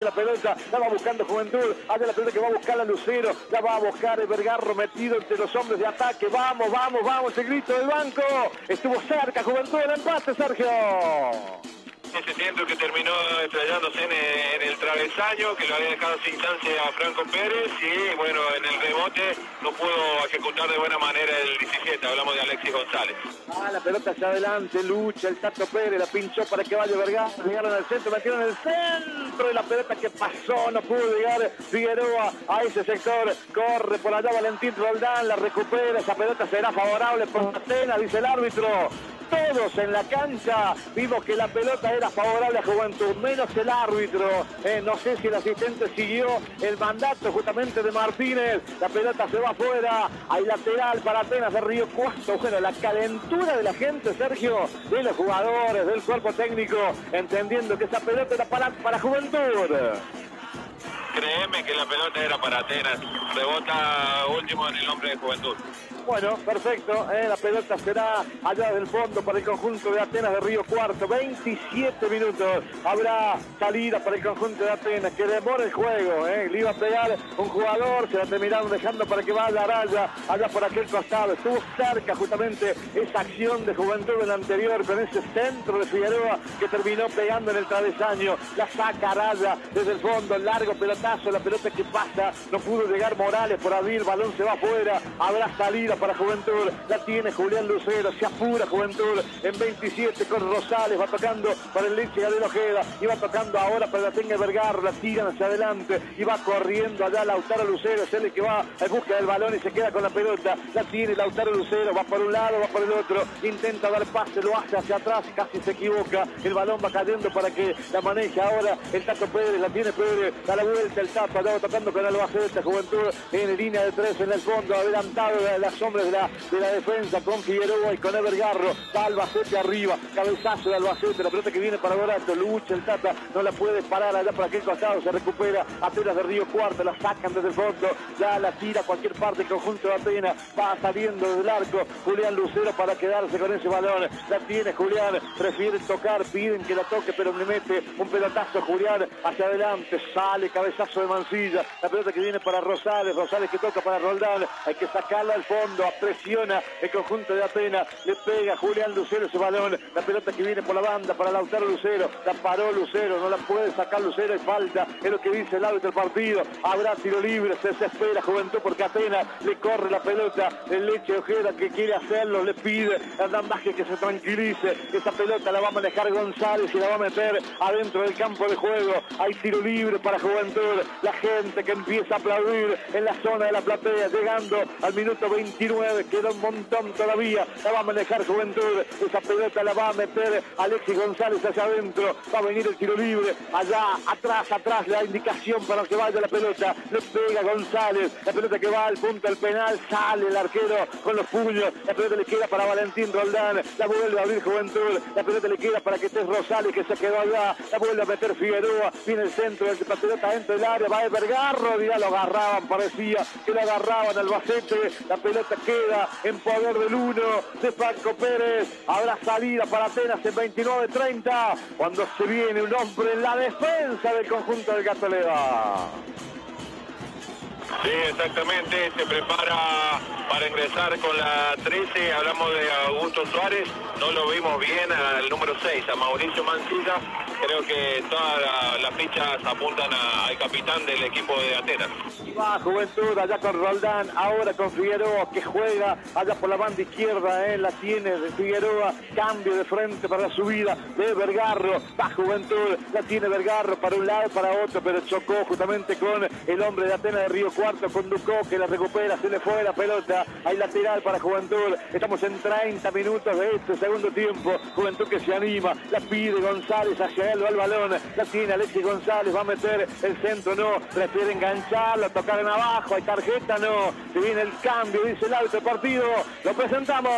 la pelota, la va buscando Juventud, allá la pelota que va a buscar a Lucero, la va a buscar Vergarro metido entre los hombres de ataque, vamos, vamos, vamos, el grito del banco, estuvo cerca Juventud del empate, Sergio. Ese centro que terminó estrellándose en el travesaño, que lo había dejado sin chance a Franco Pérez, y bueno, en el rebote no pudo ejecutar de buena manera el 17, hablamos de Alexis González. La pelota hacia adelante, lucha el Tato Pérez, la pinchó para que vaya Vergara, llegaron al centro, metieron en el centro de la pelota que pasó, no pudo llegar Figueroa a ese sector, corre por allá Valentín Roldán, la recupera, esa pelota será favorable por Atenas, dice el árbitro. Todos en la cancha vimos que la pelota era favorable a Juventud, menos el árbitro. No sé si el asistente siguió el mandato justamente de Martínez. La pelota se va afuera, hay lateral para Atenas de Río Cuarto. Bueno, la calentura de la gente, Sergio, de los jugadores, del cuerpo técnico, entendiendo que esa pelota era para Juventud. Créeme que la pelota era para Atenas, rebota último en el hombre de Juventud. Bueno, perfecto, la pelota será allá del fondo para el conjunto de Atenas de Río Cuarto, 27 minutos, habrá salida para el conjunto de Atenas, que demora el juego, le iba a pegar un jugador, se la terminaron dejando para que vaya Araya, allá por aquel costado, estuvo cerca justamente esa acción de Juventud en la anterior, con ese centro de Figueroa, que terminó pegando en el travesaño, la saca Araya desde el fondo, largo pelotazo, la pelota que pasa, no pudo llegar Morales por abrir, el balón se va afuera, habrá salida para Juventud, la tiene Julián Lucero, se apura Juventud en 27 con Rosales, va tocando para el Leche de Ojeda, y va tocando ahora para la tenga Vergara, la tiran hacia adelante, y va corriendo allá Lautaro Lucero, es el que va en busca del balón y se queda con la pelota, la tiene Lautaro Lucero, va por un lado, va por el otro, intenta dar pase, lo hace hacia atrás, casi se equivoca, el balón va cayendo para que la maneje ahora el Tato Pérez, la tiene Pérez, da la vuelta el Tato, allá va tocando con Albacete, Juventud en línea de 3 en el fondo, adelantado de las sombras de la defensa con Figueroa y con Evergarro, va Albacete arriba, cabezazo de Albacete, la pelota que viene para Borato, lucha el Tata, no la puede parar allá para aquel costado, se recupera Atenas de Río Cuarto, la sacan desde el fondo, ya la tira a cualquier parte el conjunto de Atenas, va saliendo del arco Julián Lucero para quedarse con ese balón, la tiene Julián, prefiere tocar, piden que la toque, pero le mete un pelotazo Julián hacia adelante, sale cabezazo de Mancilla, la pelota que viene para Rosales, Rosales que toca para Roldán, hay que sacarla al fondo, presiona el conjunto de Atenas, le pega Julián Lucero ese balón, la pelota que viene por la banda para Lautaro Lucero, la paró Lucero, no la puede sacar Lucero, hay falta, es lo que dice el árbitro del partido, habrá tiro libre, se desespera Juventud porque Atenas le corre la pelota, el Leche Ojeda que quiere hacerlo, le pide a Dambaje que se tranquilice, esa pelota la va a manejar González y la va a meter adentro del campo de juego, hay tiro libre para Juventud, la gente que empieza a aplaudir en la zona de la platea, llegando al minuto 29, queda un montón todavía, la va a manejar Juventud, esa pelota la va a meter Alexis González hacia adentro, va a venir el tiro libre, allá atrás la indicación para que vaya la pelota, le pega González, la pelota que va al punto del penal, sale el arquero con los puños, la pelota le queda para Valentín Roldán, la vuelve a abrir Juventud, la pelota le queda para que esté Rosales que se quedó allá, la vuelve a meter Figueroa, viene el centro, la pelota dentro del área, va a Vergarro, ya lo agarraban, parecía que lo agarraban al Albacete, la pelota queda en poder del 1 de Franco Pérez, habrá salida para Atenas en 29-30, cuando se viene un hombre en la defensa del conjunto del Gato Leva. Sí, exactamente, se prepara para ingresar con la 13, hablamos de Augusto Suárez, no lo vimos bien al número 6, a Mauricio Mancilla, creo que todas las fichas apuntan al capitán del equipo de Atenas. Y va Juventud allá con Roldán, ahora con Figueroa que juega allá por la banda izquierda, la tiene de Figueroa, cambio de frente para la subida de Vergarro, va Juventud, la tiene Vergarro para un lado, para otro, pero chocó justamente con el hombre de Atenas de Río Cuarto, con Ducó que la recupera, se le fue la pelota, hay lateral para Juventud, estamos en 30 minutos de este segundo tiempo, Juventud que se anima, la pide González, hacia él va el balón, la tiene Alexis González, va a meter el centro, no, prefiere engancharlo, tocar en abajo, hay tarjeta, no, se viene el cambio, dice el árbitro del partido, lo presentamos.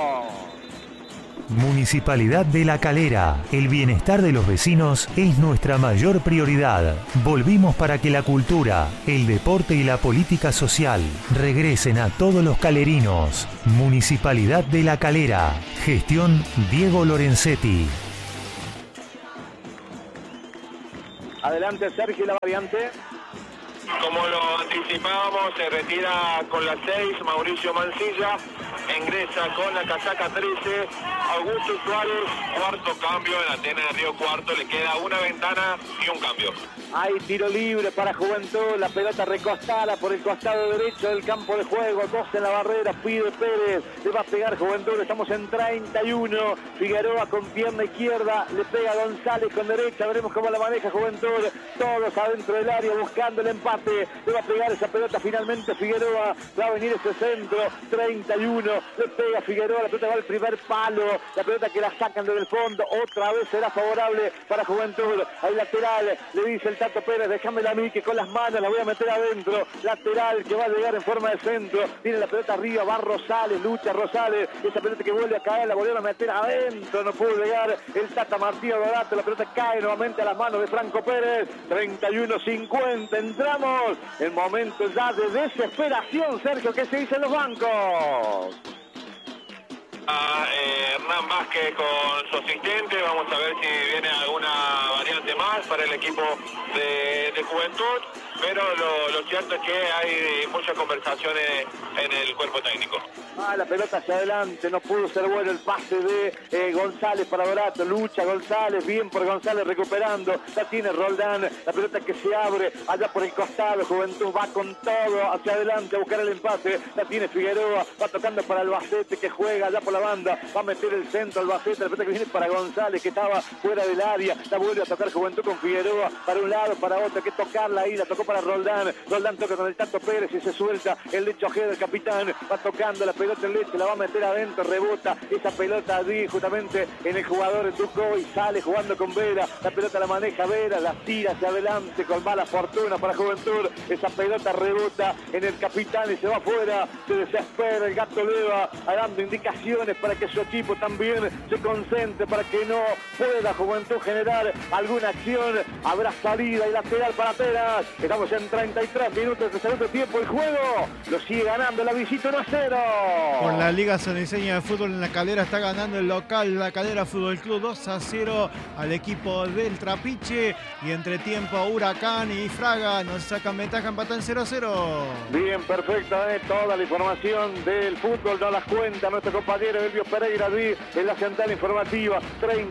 Municipalidad de La Calera. El bienestar de los vecinos es nuestra mayor prioridad. Volvimos para que la cultura, el deporte y la política social regresen a todos los calerinos. Municipalidad de La Calera. Gestión Diego Lorenzetti. Adelante Sergio, la variante. Como lo anticipábamos, se retira con la 6 Mauricio Mancilla, ingresa con la casaca 13 Augusto Suárez, cuarto cambio en Atenas de Río Cuarto, le queda una ventana y un cambio. Hay tiro libre para Juventud, la pelota recostada por el costado derecho del campo de juego, 2 en la barrera, pide Pérez, le va a pegar Juventud, estamos en 31, Figueroa con pierna izquierda, le pega González con derecha, veremos cómo la maneja Juventud, todos adentro del área buscando el empate, le va a pegar esa pelota finalmente Figueroa, va a venir ese centro, 31, le pega Figueroa, la pelota va al primer palo, la pelota que la sacan desde el fondo, otra vez será favorable para Juventud, al lateral, le dice el Tato Pérez, déjamela a mí que con las manos la voy a meter adentro, lateral que va a llegar en forma de centro, tiene la pelota arriba, va Rosales, lucha Rosales, esa pelota que vuelve a caer, la volvieron a meter adentro, no pudo llegar el Tata Martínez Dorato, la pelota cae nuevamente a las manos de Franco Pérez, 31-50, entramos en momento ya de desesperación, Sergio, ¿qué se dice en los bancos? Hernán Vázquez con su asistente, vamos a ver si viene alguna variante más para el equipo de Juventud, pero lo cierto es que hay muchas conversaciones en el cuerpo técnico. La pelota hacia adelante, no pudo ser bueno el pase de González para Dorato, lucha González, bien por González recuperando, la tiene Roldán, la pelota que se abre allá por el costado, Juventud va con todo hacia adelante a buscar el empate, la tiene Figueroa, va tocando para Albacete que juega allá por la banda, va a meter el centro Albacete, la pelota que viene para González que estaba fuera del área, la vuelve a tocar Juventud con Figueroa, para un lado, para otro, hay que tocarla ahí, la tocó para Roldán, Roldán toca con el Tato Pérez y se suelta el Lecho Ojeda, el capitán, va tocando la pelota en Leche, la va a meter adentro, rebota esa pelota allí justamente en el jugador de Tuco y sale jugando con Vera, la pelota la maneja Vera, la tira hacia adelante con mala fortuna para Juventud, esa pelota rebota en el capitán y se va afuera, se desespera el Gato Leva, dando indicaciones para que su equipo también se concentre, para que no pueda Juventud generar alguna acción, habrá salida y lateral para Atenas, estamos en 33 minutos de segundo tiempo, el juego lo sigue ganando la visita 1-0. Por la Liga Sandiseña de Fútbol en La Calera está ganando el local La Calera Fútbol Club 2-0 al equipo del Trapiche y entre tiempo Huracán y Fraga nos sacan ventaja, empatan 0-0. Bien, perfecto, toda la información del fútbol nos las cuenta nuestro compañero Elvio Pereira allí en la central informativa,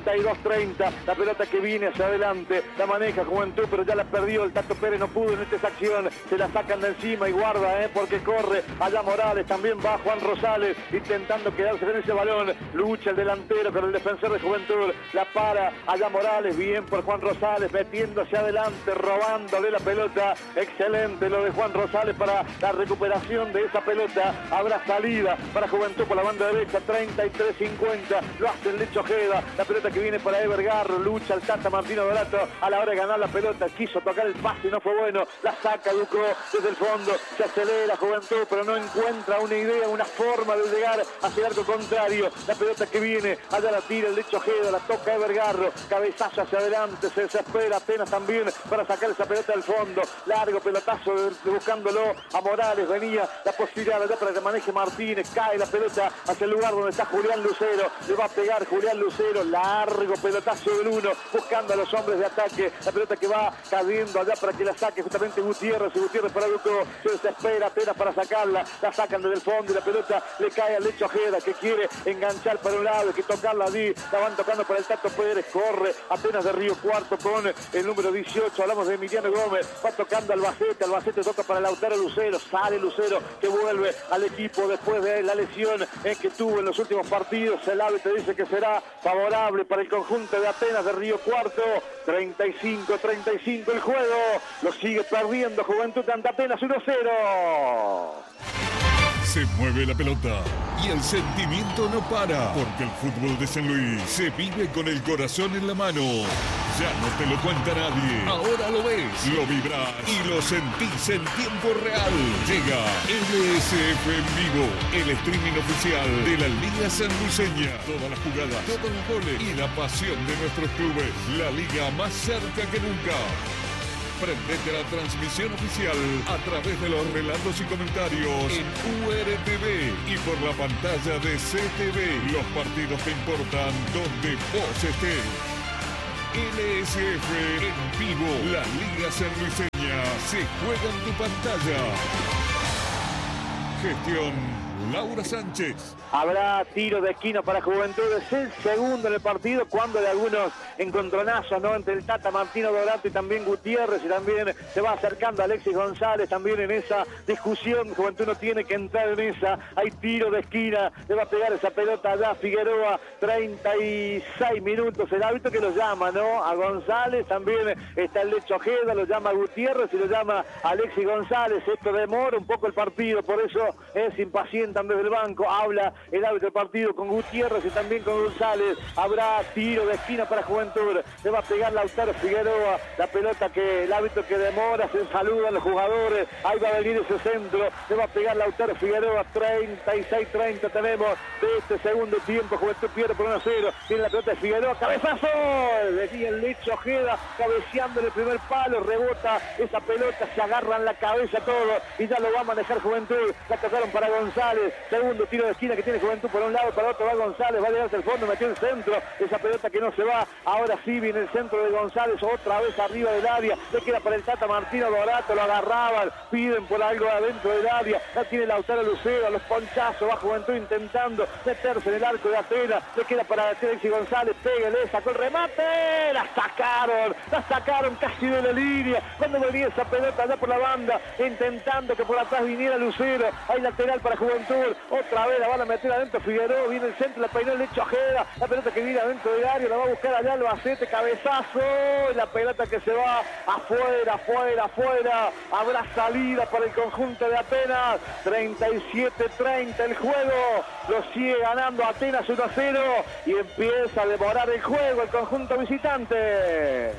32-30, la pelota que viene hacia adelante, la maneja Juventud, pero ya la perdió, el Tato Pérez no pudo en esta acción, se la sacan de encima y guarda, porque corre allá Morales, también va Juan Rosales, intentando quedarse en ese balón, lucha el delantero con el defensor de Juventud, la para allá Morales, bien por Juan Rosales, metiendo hacia adelante, robándole la pelota, excelente lo de Juan Rosales para la recuperación de esa pelota, habrá salida para Juventud por la banda derecha, 33-50, lo hace el Lecho Ojeda, la pelota que viene para Evergarro, lucha el Tata Martínez Dorato, a la hora de ganar la pelota, quiso tocar el pase y no fue bueno, la saca Ducó desde el fondo, se acelera Juventud, pero no encuentra una idea, una forma de llegar hacia el arco contrario, la pelota que viene, allá la tira el Lecho Ojeda, la toca Evergarro, cabezazo hacia adelante, se desespera Atenas también para sacar esa pelota del fondo, largo pelotazo buscándolo a Morales, venía la posibilidad allá para que maneje Martínez, cae la pelota hacia el lugar donde está Julián Lucero, le va a pegar Julián Lucero, largo pelotazo del 1, buscando a los hombres de ataque, la pelota que va cayendo allá para que la saque justamente Gutiérrez, y Gutiérrez para Ducó, se desespera Atenas para sacarla, la sacan desde el fondo y la pelota le cae al Lecho Ojeda que quiere enganchar para un lado, que tocarla allí, la van tocando para el Tato Pérez, corre Atenas de Río Cuarto con el número 18, hablamos de Emiliano Gómez, va tocando Albacete, Albacete toca para Lautaro Lucero, sale Lucero que vuelve al equipo después de la lesión que tuvo en los últimos partidos, el árbitro dice que será favorable para el conjunto de Atenas de Río Cuarto, 35-35 el juego, lo sigue perdiendo Juventud ante Atenas 1-0. Se mueve la pelota y el sentimiento no para, porque el fútbol de San Luis se vive con el corazón en la mano. Ya no te lo cuenta nadie, ahora lo ves, lo vibras y lo sentís en tiempo real. Llega LSF en vivo, el streaming oficial de la Liga Sanluiseña. Todas las jugadas, todos los goles y la pasión de nuestros clubes. La liga más cerca que nunca. Prendete a la transmisión oficial a través de los relatos y comentarios en URTV y por la pantalla de CTV. Los partidos que importan donde vos estés. LSF en vivo. La Liga Sanluiseña se juega en tu pantalla. Gestión Laura Sánchez. Habrá tiro de esquina para Juventud. Es el segundo en el partido, cuando de algunos encontronazos, ¿no? Entre el Tata Martino Dorato y también Gutiérrez, y también se va acercando Alexis González también en esa discusión. Juventud no tiene que entrar en esa. Hay tiro de esquina, le va a pegar esa pelota allá Figueroa. 36 minutos el árbitro que lo llama, ¿no? A González, también está el Lecho Ojeda, lo llama Gutiérrez y lo llama Alexis González. Esto demora un poco el partido, por eso se impacientan desde el banco. Habla el árbitro del partido con Gutiérrez y también con González. Habrá tiro de esquina para Juventud. Le va a pegar Lautaro Figueroa. La pelota que el árbitro que demora, se saludan los jugadores. Ahí va a venir ese centro. Le va a pegar Lautaro Figueroa. 36-30 tenemos de este segundo tiempo. Juventud pierde por 1-0. Tiene la pelota de Figueroa. ¡Cabezazo! Decía el Lecho Ojeda, cabeceando en el primer palo. Rebota esa pelota, se agarran la cabeza todos y ya lo va a manejar Juventud. La tocaron para González. Segundo tiro de esquina que tiene Juventud por un lado, para otro va González, va a llegar hasta el fondo, metió el centro, esa pelota que no se va. Ahora sí viene el centro de González, otra vez arriba del área, le queda para el Tata Martino Dorato, lo agarraban, piden por algo adentro del área, ya tiene Lautaro Lucero, los ponchazos, va Juventud intentando meterse en el arco de Atenas, le queda para Alexis González, pégale, sacó el remate, la sacaron casi de la línea, cuando venía esa pelota allá por la banda, intentando que por atrás viniera Lucero, hay lateral para Juventud, otra vez la van a meter adentro Figueroa, viene el centro, la peinó el Lecho Ojeda, la pelota que viene adentro del área, la va a buscar allá Albacete, cabezazo, la pelota que se va afuera, habrá salida para el conjunto de Atenas, 37-30 el juego, lo sigue ganando Atenas 1-0 y empieza a demorar el juego el conjunto visitante.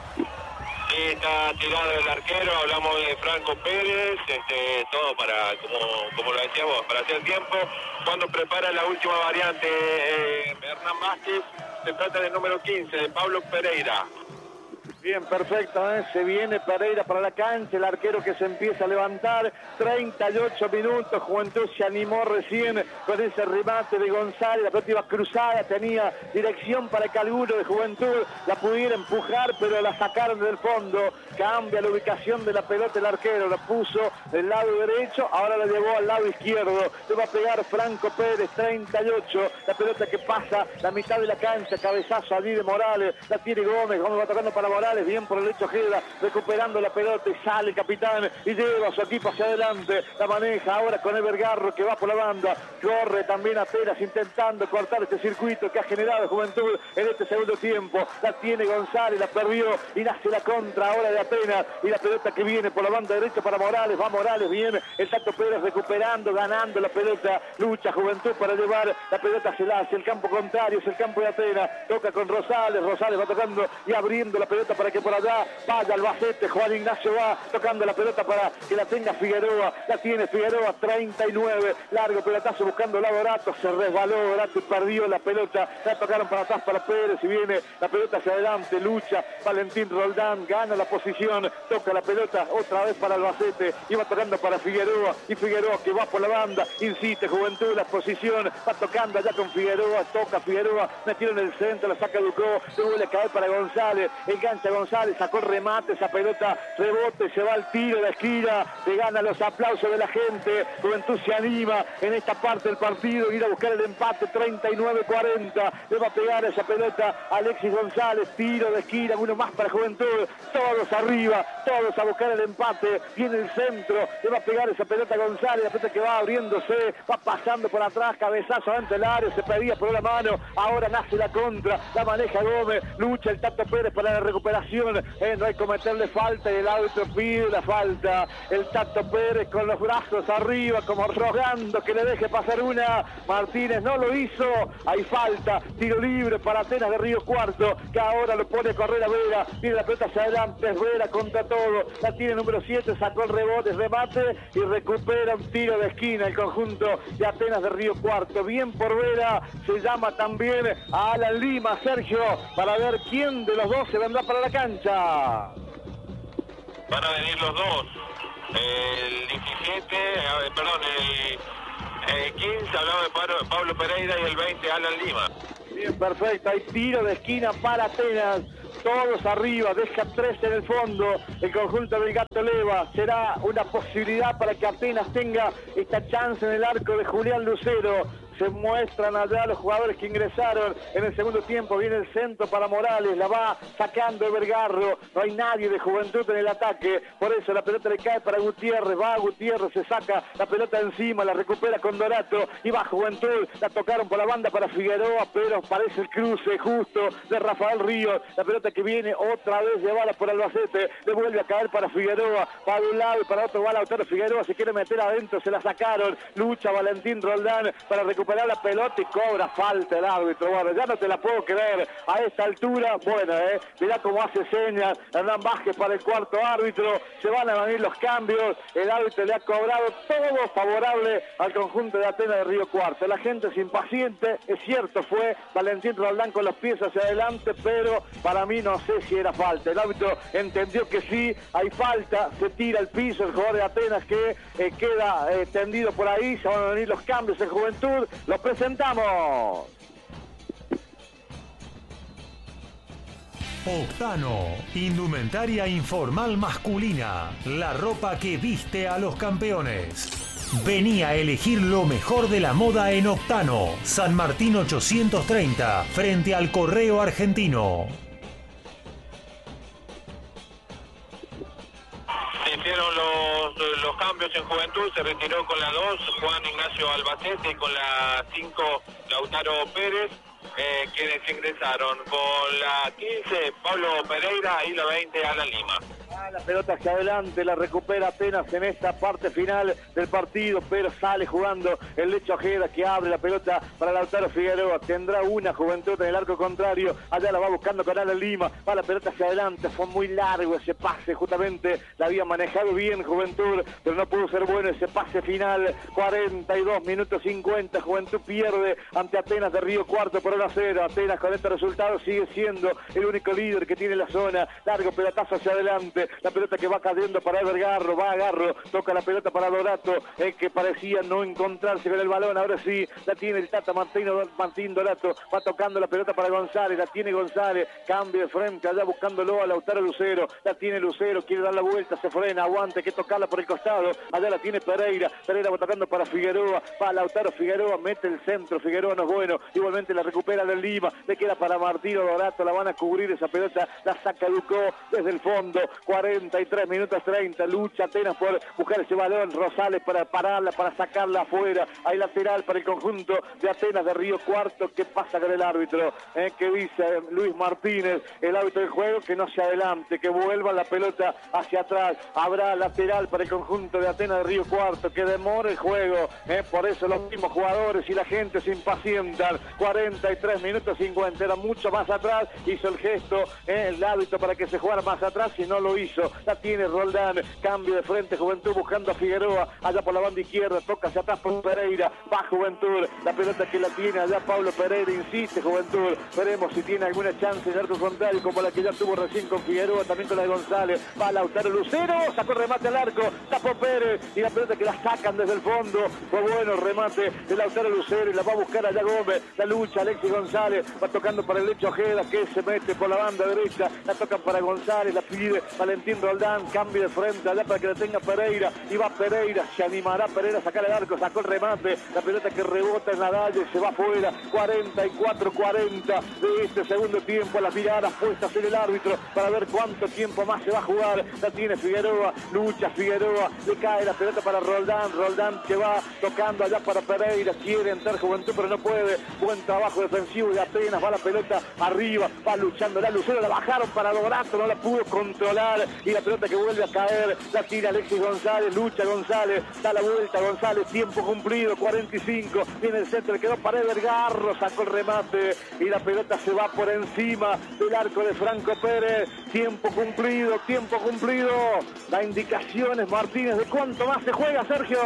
Sí, está tirado el arquero, hablamos de Franco Pérez, todo para, como lo decía vos, para hacer tiempo. Cuando prepara la última variante Hernán Vázquez, se trata del número 15, de Pablo Pereira. Bien, perfecto, se viene Pereira para la cancha, el arquero que se empieza a levantar, 38 minutos, Juventud se animó recién con ese remate de González, la pelota iba cruzada, tenía dirección para que alguno de Juventud la pudiera empujar, pero la sacaron del fondo, cambia la ubicación de la pelota el arquero, la puso del lado derecho, ahora la llevó al lado izquierdo, le va a pegar Franco Pérez, 38, la pelota que pasa la mitad de la cancha, cabezazo allí de Morales, la tiene Gómez va tocando para Morales, bien por el Lecho Ojeda, recuperando la pelota y sale el capitán y lleva a su equipo hacia adelante, la maneja ahora con Evergarro que va por la banda, corre también Atenas intentando cortar este circuito que ha generado Juventud en este segundo tiempo, la tiene González, la perdió y nace la contra ahora de Atenas y la pelota que viene por la banda derecha para Morales, va Morales, bien, el Tato Pérez recuperando, ganando la pelota, lucha Juventud para llevar la pelota hacia el campo contrario, es el campo de Atenas, toca con Rosales va tocando y abriendo la pelota para que por allá vaya Albacete, Juan Ignacio va tocando la pelota para que la tenga Figueroa, la tiene Figueroa, 39, largo pelotazo buscando la Dorato, se resbaló Dorato y perdió la pelota, la tocaron para atrás para Pérez y viene la pelota hacia adelante, lucha Valentín Roldán, gana la posición, toca la pelota otra vez para Albacete, iba tocando para Figueroa y Figueroa que va por la banda, insiste Juventud, la posición, va tocando allá con Figueroa, toca Figueroa, metieron en el centro, la saca Ducó, se vuelve a caer para González, engancha González, sacó el remate, esa pelota rebote, se va al tiro de la esquina, le gana los aplausos de la gente, Juventud se anima en esta parte del partido, ir a buscar el empate, 39-40, le va a pegar esa pelota Alexis González, tiro de esquina, uno más para Juventud, todos arriba, todos a buscar el empate, viene el centro, le va a pegar esa pelota a González, la pelota que va abriéndose, va pasando por atrás, cabezazo dentro del área, se pedía por la mano, ahora nace la contra, la maneja Gómez, lucha el Tato Pérez para la recuperación, no hay que cometerle falta y el árbitro pide la falta, el Tato Pérez con los brazos arriba como rogando que le deje pasar una, Martínez no lo hizo, hay falta, tiro libre para Atenas de Río Cuarto, que ahora lo pone a correr a Vera, viene la pelota hacia adelante, Vera contra todo, la tiene número 7, sacó el rebote, remate y recupera un tiro de esquina el conjunto de Atenas de Río Cuarto, bien por Vera, se llama también a Alan Lima, Sergio, para ver quién de los dos se vendrá para la cancha. Van a venir los dos, el 17, el 15 hablaba de Pablo Pereira y el 20 Alan Lima. Bien, perfecto, hay tiro de esquina para Atenas. todos arriba, deja 3 en el fondo, el conjunto del Gato Leva, será una posibilidad para que apenas tenga esta chance en el arco de Julián Lucero. Se muestran allá los jugadores que ingresaron en el segundo tiempo. Viene el centro para Morales, la va sacando Evergarro. No hay nadie de Juventud en el ataque. Por eso la pelota le cae para Gutiérrez. Va Gutiérrez, se saca la pelota encima, la recupera con Dorato. Y va Juventud, la tocaron por la banda para Figueroa, pero parece el cruce justo de Rafael Ríos. La pelota que viene otra vez llevada por Albacete. Le vuelve a caer para Figueroa. Va de un lado y para otro va Lautaro Figueroa. Se quiere meter adentro, se la sacaron. Lucha Valentín Roldán para recuperar la pelota y cobra falta el árbitro. Bueno, ya no te la puedo creer a esta altura. Bueno, mirá cómo hace señas Hernán Vázquez para el cuarto árbitro. Se van a venir los cambios. El árbitro le ha cobrado todo favorable al conjunto de Atenas de Río Cuarto. La gente es impaciente. Es cierto, fue Valentín Roldán con los pies hacia adelante, pero para mí no sé si era falta. El árbitro entendió que sí, hay falta. Se tira al piso el jugador de Atenas que queda tendido por ahí. Se van a venir los cambios en Juventud. Los presentamos. Octano, indumentaria informal masculina, la ropa que viste a los campeones. Vení a elegir lo mejor de la moda en Octano, San Martín 830, frente al Correo Argentino. Se hicieron los cambios en Juventud, se retiró con la 2 Juan Ignacio Albacete y con la 5 Lautaro Pérez, quienes ingresaron con la 15 Pablo Pereira y la 20 Alan Lima. La pelota hacia adelante, la recupera apenas en esta parte final del partido, pero sale jugando el Lecho Ojeda, que abre la pelota para Lautaro Figueroa. Tendrá una Juventud en el arco contrario, allá la va buscando con Alan Lima, va la pelota hacia adelante, fue muy largo ese pase, justamente la había manejado bien Juventud, pero no pudo ser bueno ese pase final. 42 minutos 50, Juventud pierde ante Atenas de Río Cuarto por 1-0. Atenas con este resultado sigue siendo el único líder que tiene la zona. Largo pelotazo hacia adelante, la pelota que va cayendo para Evergarro, va a Garro, toca la pelota para Dorato, que parecía no encontrarse con el balón. Ahora sí, la tiene el Tata Martín Dorato, va tocando la pelota para González, la tiene González, cambio de frente, allá buscándolo a Lautaro Lucero, la tiene Lucero, quiere dar la vuelta, se frena, aguante, que tocarla por el costado, allá la tiene Pereira va tocando para Figueroa, va Lautaro Figueroa, mete el centro, Figueroa no es bueno, igualmente la recupera del Lima, le queda para Martino Dorato, la van a cubrir esa pelota, la saca Ducó desde el fondo. 43 minutos 30, lucha Atenas por buscar ese balón, Rosales para pararla, para sacarla afuera, hay lateral para el conjunto de Atenas de Río Cuarto. ¿Qué pasa con el árbitro? ¿Qué dice Luis Martínez, el árbitro del juego? Que no se adelante, que vuelva la pelota hacia atrás, habrá lateral para el conjunto de Atenas de Río Cuarto, que demore el juego, por eso los mismos jugadores y la gente se impacientan. 43 minutos 50, era mucho más atrás, hizo el gesto el árbitro para que se jugara más atrás y no lo hizo. La tiene Roldán, cambio de frente, Juventud buscando a Figueroa, allá por la banda izquierda, toca hacia atrás por Pereira, va Juventud, la pelota que la tiene allá Pablo Pereira, insiste Juventud, veremos si tiene alguna chance de arco contrario como la que ya tuvo recién con Figueroa, también con la de González, va Lautaro Lucero, sacó el remate al arco, tapó Pérez y la pelota que la sacan desde el fondo, fue bueno el remate de Lautaro Lucero y la va a buscar allá Gómez, la lucha Alexis González, va tocando para el Lecho Ojeda que se mete por la banda derecha, la tocan para González, la pide Valentín Roldán, cambio de frente allá para que la tenga Pereira, y va Pereira, se animará Pereira a sacar el arco, sacó el remate, la pelota que rebota en la dalle, se va afuera. 44-40 de este segundo tiempo, las miradas puestas en el árbitro para ver cuánto tiempo más se va a jugar. La tiene Figueroa, lucha Figueroa, le cae la pelota para Roldán, Roldán que va tocando allá para Pereira, quiere entrar Juventud pero no puede, buen trabajo defensivo y apenas va la pelota arriba, va luchando la Lucero, la bajaron para Dorato, no la pudo controlar y la pelota que vuelve a caer, la tira Alexis González, lucha González, da la vuelta González, tiempo cumplido, 45, viene el centro, le quedó para Evergarro, sacó el remate y la pelota se va por encima del arco de Franco Pérez, tiempo cumplido, da indicaciones Martínez de cuánto más se juega, Sergio.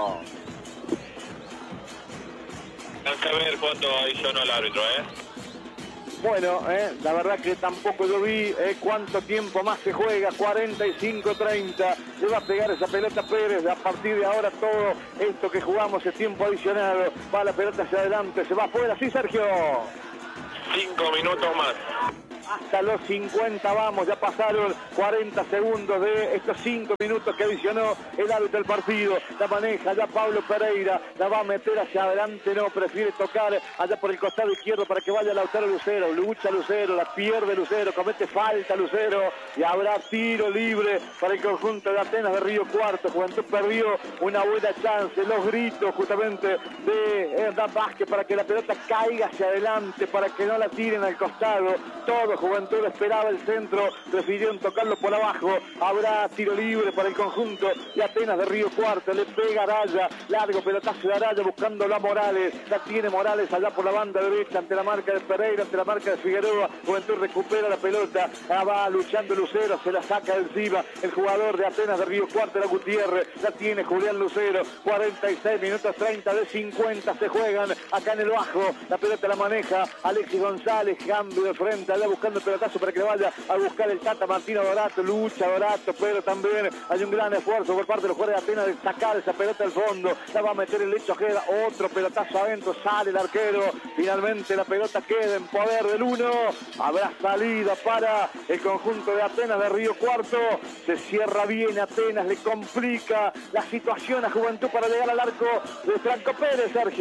Hay que ver cuánto hizo el árbitro, Bueno, la verdad que tampoco yo vi cuánto tiempo más se juega, 45-30, le va a pegar esa pelota Pérez, a partir de ahora todo esto que jugamos es tiempo adicionado, va la pelota hacia adelante, se va afuera, sí Sergio. 5 minutos más. hasta los 50 vamos, ya pasaron 40 segundos de estos 5 minutos que adicionó el árbitro del partido. La maneja ya Pablo Pereira, la va a meter hacia adelante, no, prefiere tocar allá por el costado izquierdo para que vaya Lautaro Lucero. Lucha Lucero, la pierde Lucero, comete falta Lucero y habrá tiro libre para el conjunto de Atenas de Río Cuarto. Juventud perdió una buena chance, los gritos justamente de Hernán Vázquez para que la pelota caiga hacia adelante, para que no la tiren al costado. Todo Juventud esperaba el centro, prefirieron tocarlo por abajo. Habrá tiro libre para el conjunto de Atenas de Río Cuarto. Le pega Araya, largo pelotazo de Araya buscándolo a Morales. La tiene Morales allá por la banda derecha ante la marca de Pereira, ante la marca de Figueroa. Juventud recupera la pelota, va luchando Lucero, se la saca de encima el jugador de Atenas de Río Cuarto, la Gutiérrez. La tiene Julián Lucero, 46 minutos 30 de 50 se juegan acá en el bajo. La pelota la maneja Alexis González, cambio de frente, allá buscando el pelotazo para que le vaya a buscar el Tata Martino Dorato. Lucha Dorato, pero también hay un gran esfuerzo por parte de los jugadores de Atenas de sacar esa pelota al fondo. La va a meter el Lecho Ojeda, otro pelotazo adentro, sale el arquero. Finalmente la pelota queda en poder del 1. Habrá salida para el conjunto de Atenas de Río Cuarto. Se cierra bien Atenas, le complica la situación a Juventud para llegar al arco de Franco Pérez, Sergio.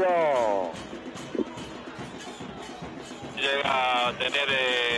Llega a tener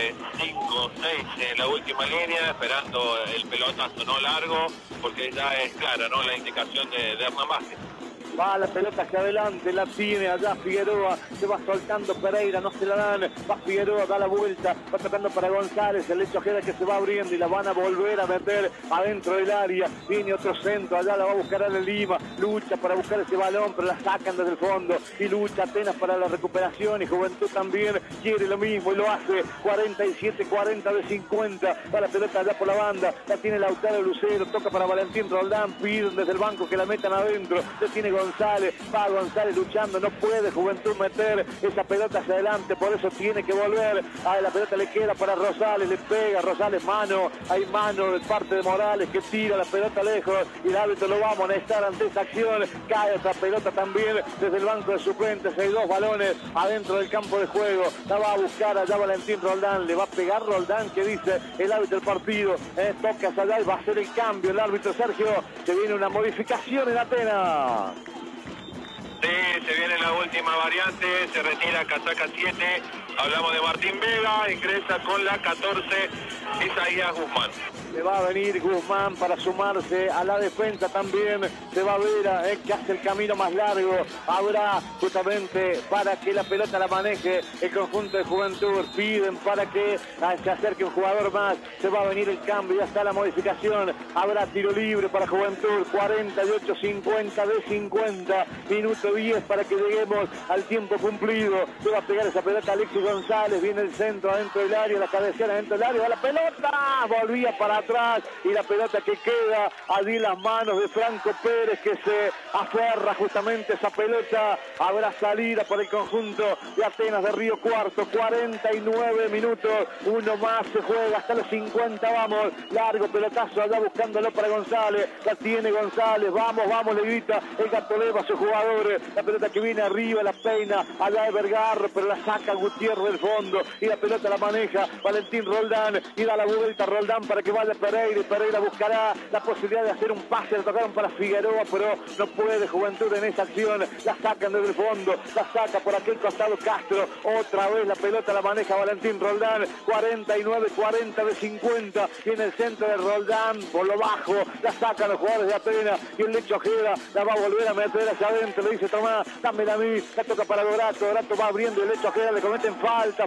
5 o 6 en la última línea, esperando el pelotazo no largo, porque ya es clara, ¿no?, la indicación de Hernán Vázquez. Va la pelota hacia adelante, la tiene allá Figueroa, se va soltando Pereira, no se la dan, va Figueroa, da la vuelta, va tocando para González, el Lecho Ojeda que se va abriendo y la van a volver a meter adentro del área. Viene otro centro, allá la va a buscar Ale Lima, lucha para buscar ese balón, pero la sacan desde el fondo y lucha Atenas para la recuperación y Juventud también quiere lo mismo y lo hace. 47-40 de 50, va la pelota allá por la banda, la tiene Lautaro Lucero, toca para Valentín Roldán, piden desde el banco que la metan adentro, la tiene González, va González luchando, no puede Juventud meter esa pelota hacia adelante, por eso tiene que volver. La pelota le queda para Rosales, le pega Rosales, mano, hay mano de parte de Morales que tira la pelota lejos y el árbitro lo va a amonestar ante esta acción. Cae esa pelota también desde el banco de suplentes, hay 2 balones adentro del campo de juego, la va a buscar allá Valentín Roldán, le va a pegar Roldán, que dice el árbitro del partido, toca hacia allá y va a hacer el cambio el árbitro Sergio, que viene una modificación en Atenas. Sí, se viene la última variante, se retira casaca 7, hablamos de Martín Vega, ingresa con la 14, Isaías Guzmán. Le va a venir Guzmán para sumarse a la defensa también. Se va a ver que hace el camino más largo. Habrá justamente para que la pelota la maneje el conjunto de Juventud. Piden para que se acerque un jugador más. Se va a venir el cambio. Ya está la modificación. Habrá tiro libre para Juventud. 48-50 de 50. Minuto 10 para que lleguemos al tiempo cumplido. Se va a pegar esa pelota Alexis González. Viene el centro adentro del área. La cabecera adentro del área. Va la pelota. Volvía para atrás y la pelota que queda allí en las manos de Franco Pérez, que se aferra justamente esa pelota. Habrá salida por el conjunto de Atenas de Río Cuarto. 49 minutos, uno más se juega hasta los 50. Vamos, largo pelotazo allá buscándolo para González, la tiene González, vamos, vamos, le grita el Gato Leva a sus jugadores. La pelota que viene arriba, la peina allá de Vergarro, pero la saca Gutiérrez del fondo y la pelota la maneja Valentín Roldán y da la vuelta Roldán para que vaya Pereira, y Pereira buscará la posibilidad de hacer un pase, le tocaron para Figueroa, pero no puede Juventud en esa acción, la sacan desde el fondo, la saca por aquel costado Castro, otra vez la pelota la maneja Valentín Roldán. 49-40 de 50, y en el centro de Roldán, por lo bajo, la sacan los jugadores de Atenas, y el Lecho Ojeda la va a volver a meter hacia adentro, le dice Tomás, dámela a mí, la toca para Dorato, Dorato va abriendo, el Lecho Ojeda le cometen falta,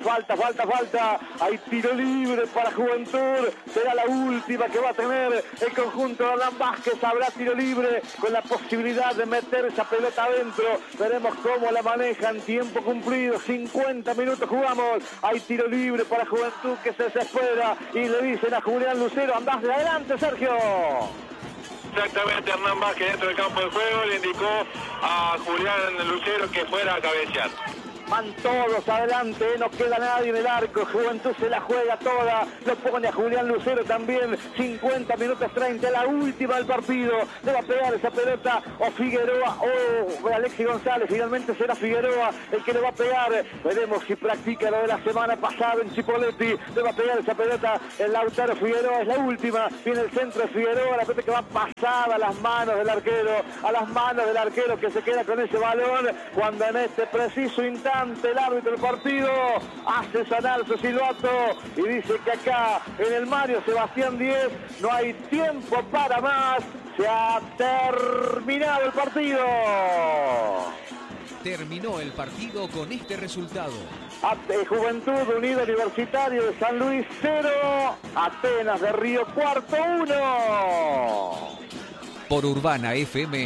hay tiro libre para Juventud, será la última que va a tener el conjunto de Hernán Vázquez. Habrá tiro libre con la posibilidad de meter esa pelota adentro, veremos cómo la manejan. Tiempo cumplido, 50 minutos jugamos, hay tiro libre para Juventud que se desespera y le dicen a Julián Lucero, andás de adelante, Sergio. Exactamente, Hernán Vázquez dentro del campo de juego le indicó a Julián Lucero que fuera a cabecear. van todos adelante, no queda nadie en el arco, Juventud se la juega toda, lo pone a Julián Lucero también, 50 minutos 30, la última del partido, le va a pegar esa pelota o Figueroa o Alexis González, finalmente será Figueroa el que le va a pegar, veremos si practica lo de la semana pasada en Chipoletti, le va a pegar esa pelota el Lautaro Figueroa, es la última, viene el centro de Figueroa, la pelota que va pasada a las manos del arquero, que se queda con ese balón, cuando en este preciso instante el árbitro del partido hace sonar su silbato y dice que acá en el Mario Sebastián 10 no hay tiempo para más, se ha terminado el partido. Terminó el partido con este resultado. Juventud Unido Universitario de San Luis 0, Atenas de Río Cuarto 1. Por Urbana FM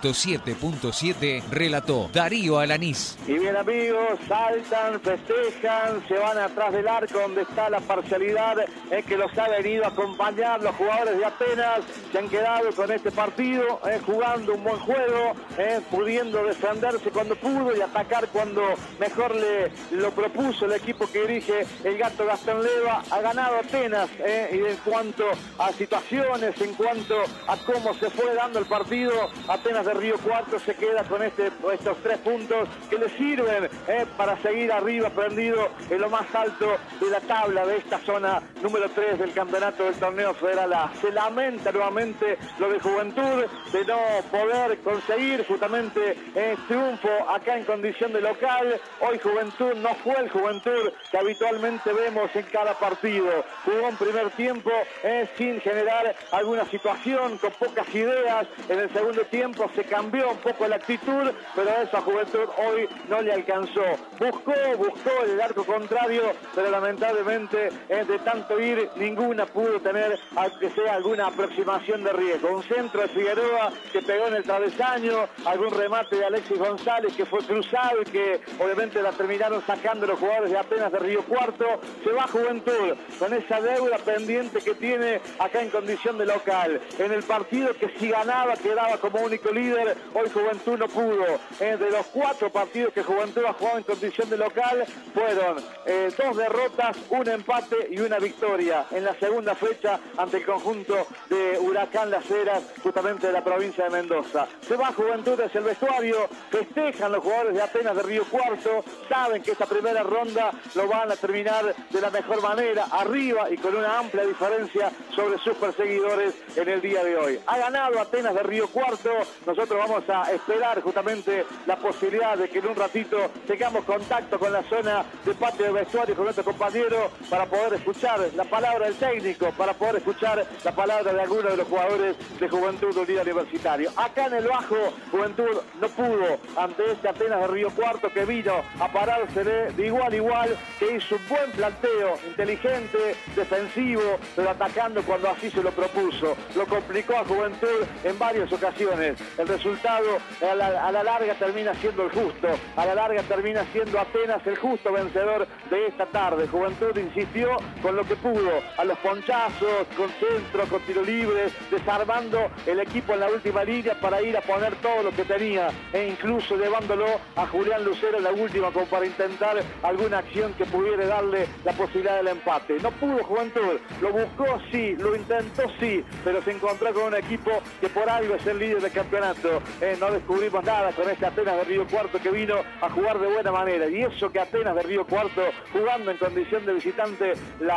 107.7 relató Darío Alanís. Y bien amigos, saltan, festejan, se van atrás del arco donde está la parcialidad que los ha venido a acompañar los jugadores de Atenas. Se han quedado con este partido, jugando un buen juego, pudiendo defenderse cuando pudo y atacar cuando mejor lo propuso el equipo que dirige el Gato Gastón Leva. Ha ganado Atenas y en cuanto a situaciones, en cuanto a cómo se fue dando el partido, Atenas de Río Cuarto se queda con estos 3 puntos que le sirven para seguir arriba, prendido en lo más alto de la tabla de esta zona número 3 del campeonato del torneo federal A. Se lamenta nuevamente lo de Juventud de no poder conseguir justamente triunfo acá en condición de local. Hoy Juventud no fue el Juventud que habitualmente vemos en cada partido. Jugó un primer tiempo sin generar alguna situación, con pocas ideas. En el segundo tiempo se cambió un poco la actitud, pero eso a Juventud hoy no le alcanzó. Buscó el arco contrario, pero lamentablemente de tanto ir, ninguna pudo tener, aunque sea alguna aproximación de riesgo. Un centro de Figueroa que pegó en el travesaño, algún remate de Alexis González que fue cruzado y que obviamente la terminaron sacando los jugadores de Atenas de Río Cuarto. Se va Juventud con esa deuda pendiente que tiene acá en condición de local. En el partido que si ganaba quedaba como único líder, hoy Juventud no pudo. De los 4 partidos que Juventud ha jugado en condición de local, fueron 2 derrotas, un empate y una victoria en la segunda fecha ante el conjunto de Huracán Las Heras, justamente de la provincia de Mendoza. Se va Juventud hacia el vestuario, festejan los jugadores de Atenas de Río Cuarto, saben que esta primera ronda lo van a terminar de la mejor manera, arriba y con una amplia diferencia sobre sus perseguidores en el día de hoy. Ha ganado Atenas de Río Cuarto, nosotros vamos a esperar justamente la posibilidad de que en un ratito tengamos contacto con la zona de patio de vestuario con nuestro compañero para poder escuchar la palabra del técnico, para poder escuchar la palabra de algunos de los jugadores de Juventud Unida Universitario. Acá en el bajo, Juventud no pudo ante este Atenas de Río Cuarto que vino a pararse de igual a igual, que hizo un buen planteo, inteligente, defensivo, pero atacando cuando así se lo propuso. Lo complicó a Juventud en varias ocasiones. El resultado a la larga termina siendo el justo, a la larga termina siendo Atenas el justo vencedor de esta tarde. Juventud insistió con lo que pudo, a los ponchazos, con centro, con tiro libre, desarmando el equipo en la última línea para ir a poner todo lo que tenía e incluso llevándolo a Julián Lucero en la última como para intentar alguna acción que pudiera darle la posibilidad del empate. No pudo Juventud, lo buscó sí, lo intentó sí, pero se encontró con un equipo que por algo es el líder del campeonato. No descubrimos nada con este Atenas de Río Cuarto que vino a jugar de buena manera, y eso que Atenas de Río Cuarto jugando en condición de visitante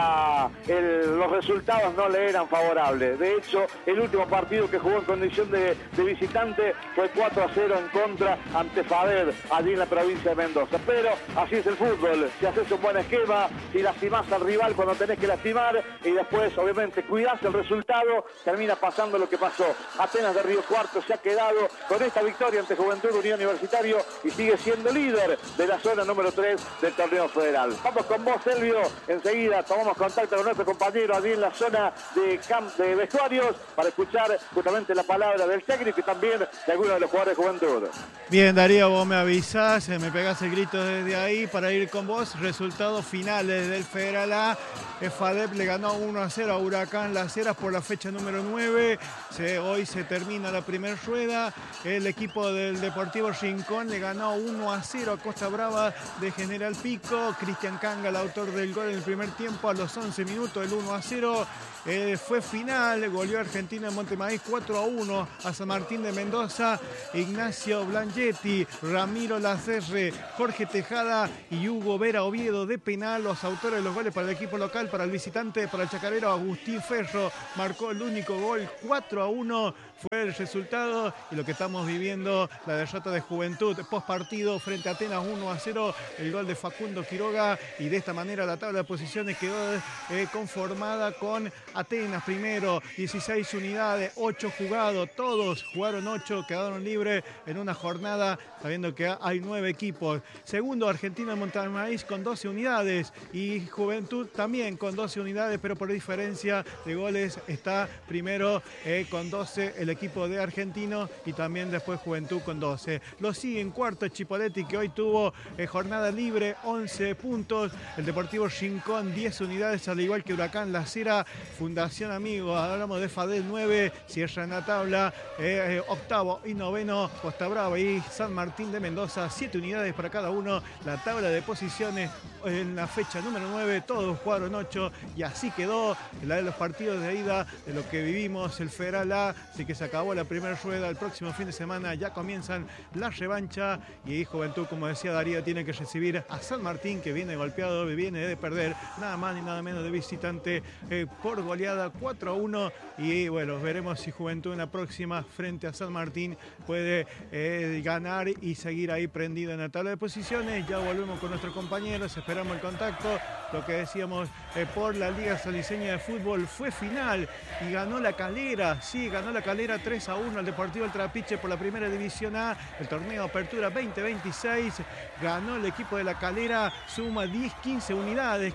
los resultados no le eran favorables. De hecho, el último partido que jugó en condición de visitante fue 4-0 en contra ante FADER allí en la provincia de Mendoza. Pero así es el fútbol, si haces un buen esquema, si lastimás al rival cuando tenés que lastimar y después obviamente cuidás el resultado, termina pasando lo que pasó. Atenas de Río Cuarto se ha quedado con esta victoria ante Juventud Unión Universitario y sigue siendo líder de la zona número 3 del torneo federal. Vamos con vos, Selvio, enseguida tomamos contacto con nuestro compañero allí en la zona de vestuarios para escuchar justamente la palabra del técnico y también de algunos de los jugadores de Juventud. Bien, Darío, vos me avisás, me pegás el grito desde ahí para ir con vos. Resultados finales del Federal A. FADEP le ganó 1-0 a Huracán Las Heras por la fecha número 9. Hoy hoy se termina la primera rueda. El equipo del Deportivo Rincón le ganó 1-0 a Costa Brava de General Pico. Cristian Canga, el autor del gol en el primer tiempo, a los 11 minutos, el 1-0. Fue final, goleó Argentina en Montemaíz 4-1 a San Martín de Mendoza. Ignacio Blanchetti, Ramiro Lacerre, Jorge Tejada y Hugo Vera Oviedo de penal, los autores de los goles para el equipo local. Para el visitante, para el chacarero, Agustín Ferro marcó el único gol. 4-1 fue el resultado, y lo que estamos viviendo, la derrota de Juventud post partido frente a Atenas 1-0, el gol de Facundo Quiroga, y de esta manera la tabla de posiciones quedó conformada con Atenas primero, 16 unidades, 8 jugados, todos jugaron 8, quedaron libres en una jornada, sabiendo que hay 9 equipos. Segundo, Argentina de Montemaíz con 12 unidades, y Juventud también con 12 unidades, pero por diferencia de goles está primero con 12 el equipo de Argentino, y también después Juventud con 12. Lo sigue en cuarto Chipoleti, que hoy tuvo jornada libre, 11 puntos. El Deportivo Rincón 10 unidades, al igual que Huracán La Cera. Fundación Amigos, hablamos de Fadel 9, cierra en la tabla. Octavo y noveno Costa Brava y San Martín de Mendoza, 7 unidades para cada uno. La tabla de posiciones en la fecha número 9, todos jugaron 8, y así quedó la de los partidos de ida de lo que vivimos el Federal A. Así que se acabó la primera rueda. El próximo fin de semana ya comienzan la revancha, y Juventud, como decía Darío, tiene que recibir a San Martín, que viene golpeado, viene de perder nada más ni nada menos de visitante por goleada 4-1, y bueno, veremos si Juventud en la próxima frente a San Martín puede ganar y seguir ahí prendido en la tabla de posiciones. Ya volvemos con nuestros compañeros, esperamos el contacto. Lo que decíamos, por la Liga Sanliceña de Fútbol fue final y ganó La Calera. Sí, ganó La Calera 3-1 al Deportivo El Trapiche por la primera división A. El torneo Apertura 2026 ganó el equipo de La Calera, suma 15 unidades,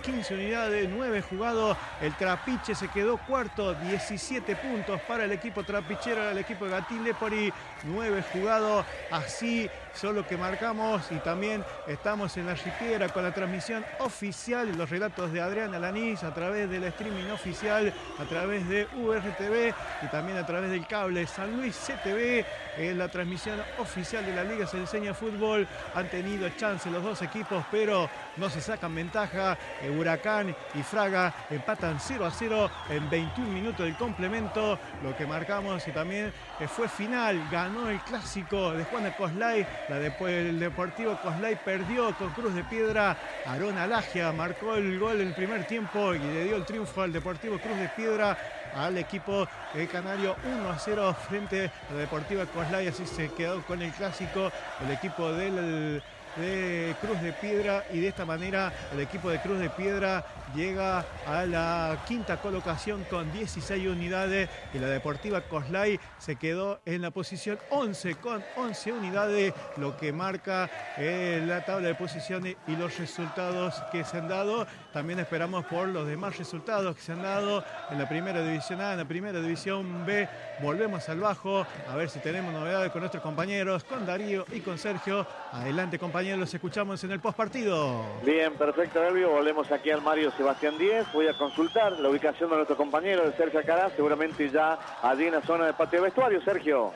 9 jugados. El Trapiche se quedó cuarto, 17 puntos para el equipo trapichero, el equipo de Gatín Lepori, 9 jugados. Así son lo que marcamos, y también estamos en la Ripiera con la transmisión oficial y los relatos de Adrián Alanís a través del streaming oficial, a través de URTV y también a través del cable San Luis CTV. La transmisión oficial de la Liga Sanliceña de Fútbol. Han tenido chance los dos equipos, pero no se sacan ventaja. Huracán y Fraga empatan 0-0 en 21 minutos del complemento, lo que marcamos. Y también fue final, ganó el clásico de Juan de Coslay. El Deportivo Coslay perdió con Cruz de Piedra. Aarón Alagia marcó el gol en el primer tiempo y le dio el triunfo al Deportivo Cruz de Piedra, al equipo canario, 1-0 frente a la Deportiva Coslay. Así se quedó con el clásico el equipo de Cruz de Piedra, y de esta manera el equipo de Cruz de Piedra llega a la quinta colocación con 16 unidades, y la Deportiva Coslay se quedó en la posición 11 con 11 unidades, lo que marca la tabla de posiciones y los resultados que se han dado. También esperamos por los demás resultados que se han dado en la primera división A, en la primera división B. Volvemos al bajo a ver si tenemos novedades con nuestros compañeros, con Darío y con Sergio. Adelante, compañeros, los escuchamos en el postpartido. Bien, perfecto, Elvio. Volvemos aquí al Mario Sebastián 10. Voy a consultar la ubicación de nuestro compañero, de Sergio Acará, seguramente ya allí en la zona de patio de vestuario. Sergio.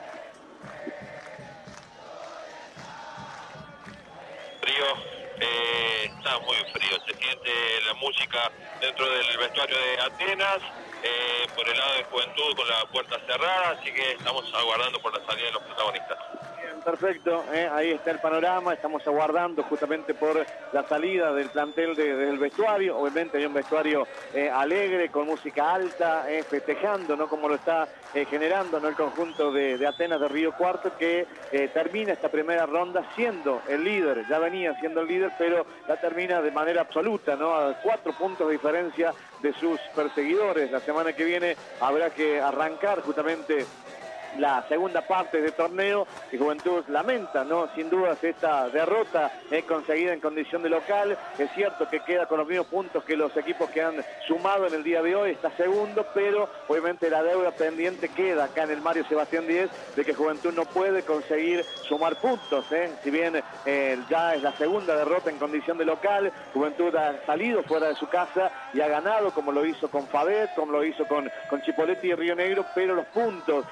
Frío, está muy frío, se siente la música dentro del vestuario de Atenas, por el lado de Juventud con la puerta cerrada, así que estamos aguardando por la salida de los protagonistas. Perfecto, ahí está el panorama, estamos aguardando justamente por la salida del plantel del vestuario. Obviamente hay un vestuario alegre, con música alta, festejando, ¿no? Como lo está generando, ¿no? El conjunto de Atenas de Río Cuarto, que termina esta primera ronda siendo el líder. Ya venía siendo el líder, pero la termina de manera absoluta, ¿no? A 4 puntos de diferencia de sus perseguidores. La semana que viene habrá que arrancar justamente la segunda parte del torneo, y Juventud lamenta, ¿no? Sin dudas, esta derrota conseguida en condición de local. Es cierto que queda con los mismos puntos que los equipos que han sumado en el día de hoy, está segundo, pero obviamente la deuda pendiente queda acá en el Mario Sebastián 10 de que Juventud no puede conseguir sumar puntos, si bien ya es la segunda derrota en condición de local. Juventud ha salido fuera de su casa y ha ganado, como lo hizo con Fadet, como lo hizo con Chipoleti y Río Negro, pero los puntos que Juventud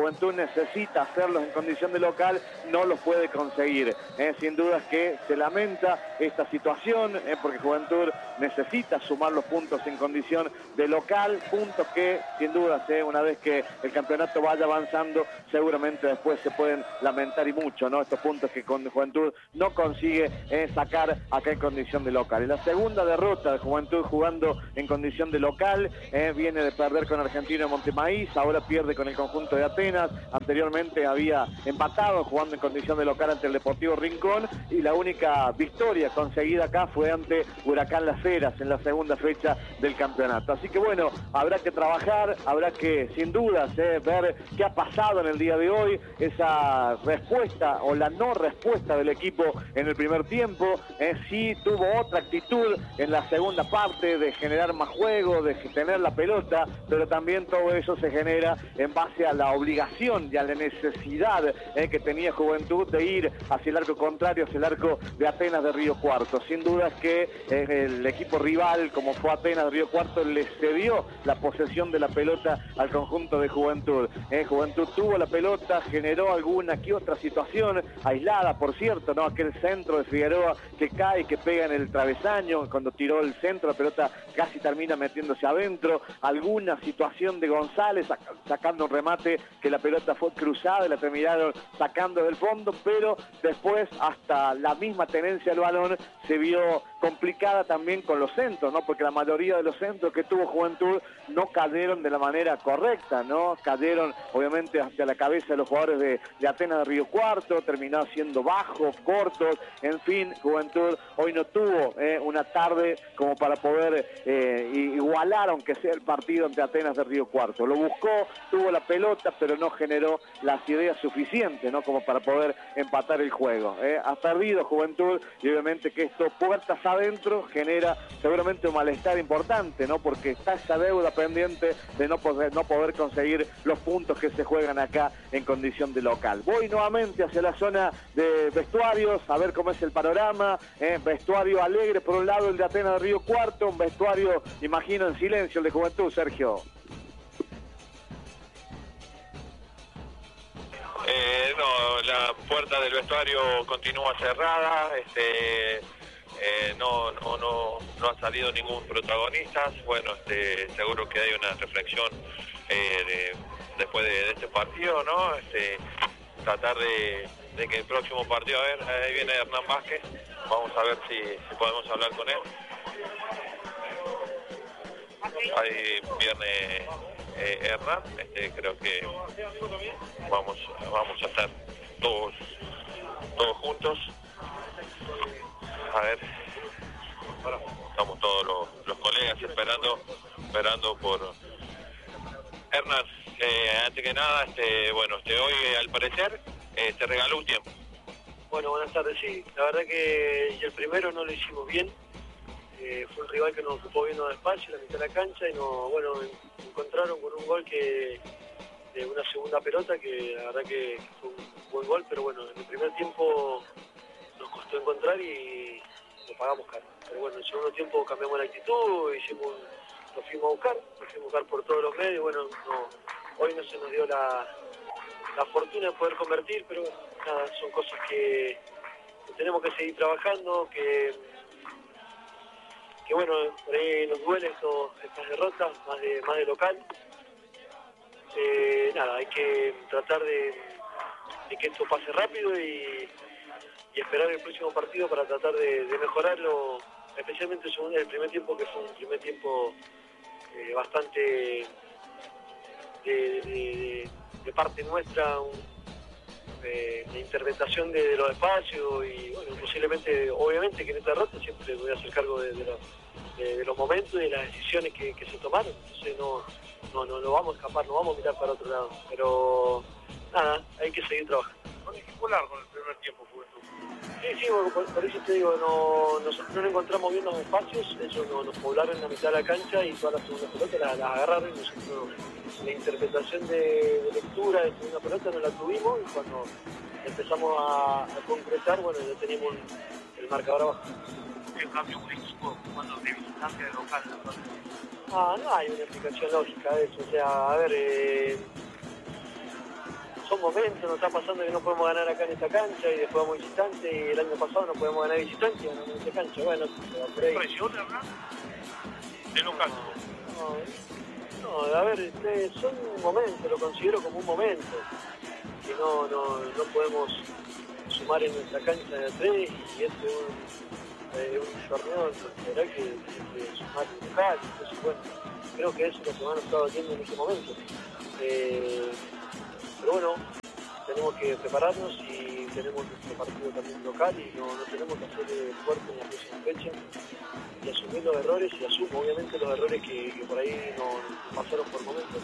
Juventud necesita hacerlos en condición de local, no los puede conseguir. Sin dudas que se lamenta esta situación, porque Juventud necesita sumar los puntos en condición de local, puntos que sin dudas una vez que el campeonato vaya avanzando, seguramente después se pueden lamentar y mucho, ¿no? Estos puntos que con Juventud no consigue sacar acá en condición de local. Y la segunda derrota de Juventud jugando en condición de local, viene de perder con Argentino en Montemaíz, ahora pierde con el conjunto de Atenas, anteriormente había empatado jugando en condición de local ante el Deportivo Rincón, y la única victoria conseguida acá fue ante Huracán Las Heras en la segunda fecha del campeonato. Así que bueno, habrá que trabajar, habrá que sin dudas ver qué ha pasado en el día de hoy, esa respuesta o la no respuesta del equipo en el primer tiempo, sí tuvo otra actitud en la segunda parte de generar más juego, de tener la pelota, pero también todo eso se genera en base a la obligación y a la necesidad que tenía Juventud de ir hacia el arco contrario, hacia el arco de Atenas de Río Cuarto. Sin dudas que el equipo rival, como fue Atenas de Río Cuarto, le cedió la posesión de la pelota al conjunto de Juventud. Juventud tuvo la pelota, generó alguna que otra situación aislada, por cierto, ¿no? Aquel centro de Figueroa que cae, que pega en el travesaño, cuando tiró el centro, la pelota casi termina metiéndose adentro. Alguna situación de González sacando un remate que la pelota fue cruzada y la terminaron sacando del fondo, pero después hasta la misma tenencia del balón se vio complicada también con los centros, ¿no? Porque la mayoría de los centros que tuvo Juventud no cayeron de la manera correcta, ¿no? Cayeron obviamente hacia la cabeza de los jugadores de Atenas de Río Cuarto, terminó siendo bajos, cortos, en fin, Juventud hoy no tuvo una tarde como para poder igualar, aunque sea el partido ante Atenas de Río Cuarto. Lo buscó, tuvo la pelota, pero no generó las ideas suficientes, ¿no? Como para poder empatar el juego. Ha perdido Juventud y obviamente que esto, puertas adentro, genera seguramente un malestar importante, ¿no? Porque está esa deuda pendiente de no poder conseguir los puntos que se juegan acá en condición de local. Voy nuevamente hacia la zona de vestuarios, a ver cómo es el panorama. Vestuario alegre por un lado el de Atenas de Río Cuarto, un vestuario, imagino, en silencio el de Juventud, Sergio. No, la puerta del vestuario continúa cerrada, no ha salido ningún protagonista. Bueno, seguro que hay una reflexión después de este partido, ¿no? Tratar de que el próximo partido, a ver, ahí viene Hernán Vázquez, vamos a ver si podemos hablar con él. Ahí viene Hernán, creo que vamos a estar todos juntos. A ver, estamos todos los colegas esperando por Hernán. Antes que nada, hoy al parecer te regaló un tiempo. Bueno, buenas tardes, sí, la verdad que el primero no lo hicimos bien. Fue un rival que nos ocupó bien los espacios, la mitad de la cancha, y encontraron con un gol de una segunda pelota que la verdad que fue un buen gol, pero bueno, en el primer tiempo nos costó encontrar y lo pagamos caro. Pero bueno, en el segundo tiempo cambiamos la actitud, nos fuimos a buscar por todos los medios. Bueno, hoy no se nos dio la fortuna de poder convertir, pero nada, son cosas que tenemos que seguir trabajando, que bueno, por ahí nos duelen estas derrotas, más de local. Nada, hay que tratar de que esto pase rápido y esperar el próximo partido para tratar de mejorarlo, especialmente el primer tiempo, que fue un primer tiempo bastante de parte nuestra, de interpretación de los espacios, y bueno, posiblemente, obviamente que en esta derrota siempre voy a hacer cargo de los momentos y de las decisiones que se tomaron. Entonces no vamos a escapar, no vamos a mirar para otro lado, pero nada, hay que seguir trabajando. Un equipo largo en el primer tiempo, Juventud. Sí, bueno, por eso te digo, nosotros no encontramos bien los espacios, ellos nos poblaron en la mitad de la cancha y todas las segundas pelotas las agarraron, y nosotros la interpretación de lectura de segunda pelota no la tuvimos, y cuando empezamos a concretar, bueno, ya teníamos el marcador abajo. ¿Qué cambia un equipo cuando de visitante de local? No hay una explicación lógica de eso, o sea, a ver, son momentos, nos está pasando que no podemos ganar acá en esta cancha y después vamos visitante, y el año pasado no podemos ganar visitante y ganamos en esta cancha. Bueno, por ahí. ¿Presión, Hernán? De local. No, a ver, son momentos, lo considero como un momento, que no podemos sumar en nuestra cancha de 3 y este es un torneo nacional que sumar en local. Entonces, bueno, creo que eso es lo que más nos está doliendo en este momento. Pero bueno, tenemos que prepararnos y tenemos nuestro partido también local y no tenemos que hacer fuerte en la próxima fecha y asumir los errores, y asumo obviamente los errores que por ahí nos pasaron por momentos.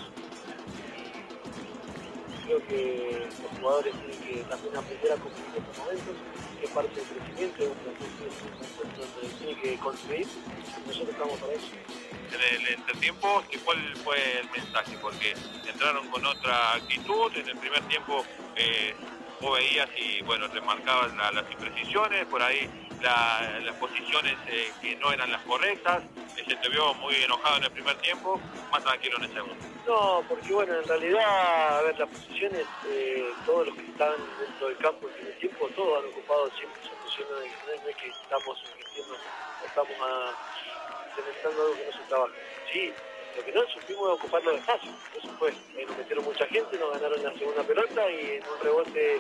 Y creo que los jugadores tienen que también aprender a convivir estos momentos, que es parte del crecimiento de un proceso donde tiene que construir. Nosotros estamos para eso. En el entretiempo, ¿cuál fue el mensaje? Porque entraron con otra actitud. En el primer tiempo vos veías y bueno, remarcabas las imprecisiones, por ahí las posiciones que no eran las correctas. Se te vio muy enojado en el primer tiempo, más tranquilo en el segundo. No, porque bueno, en realidad, a ver, las posiciones, todos los que están dentro del campo en el tiempo, todos han ocupado siempre sus posiciones. No es que estamos invirtiendo, estamos implementando algo que no se trabaja. Sí, lo que no supimos ocuparlo de fácil. Eso fue, nos metieron mucha gente, nos ganaron la segunda pelota y en un rebote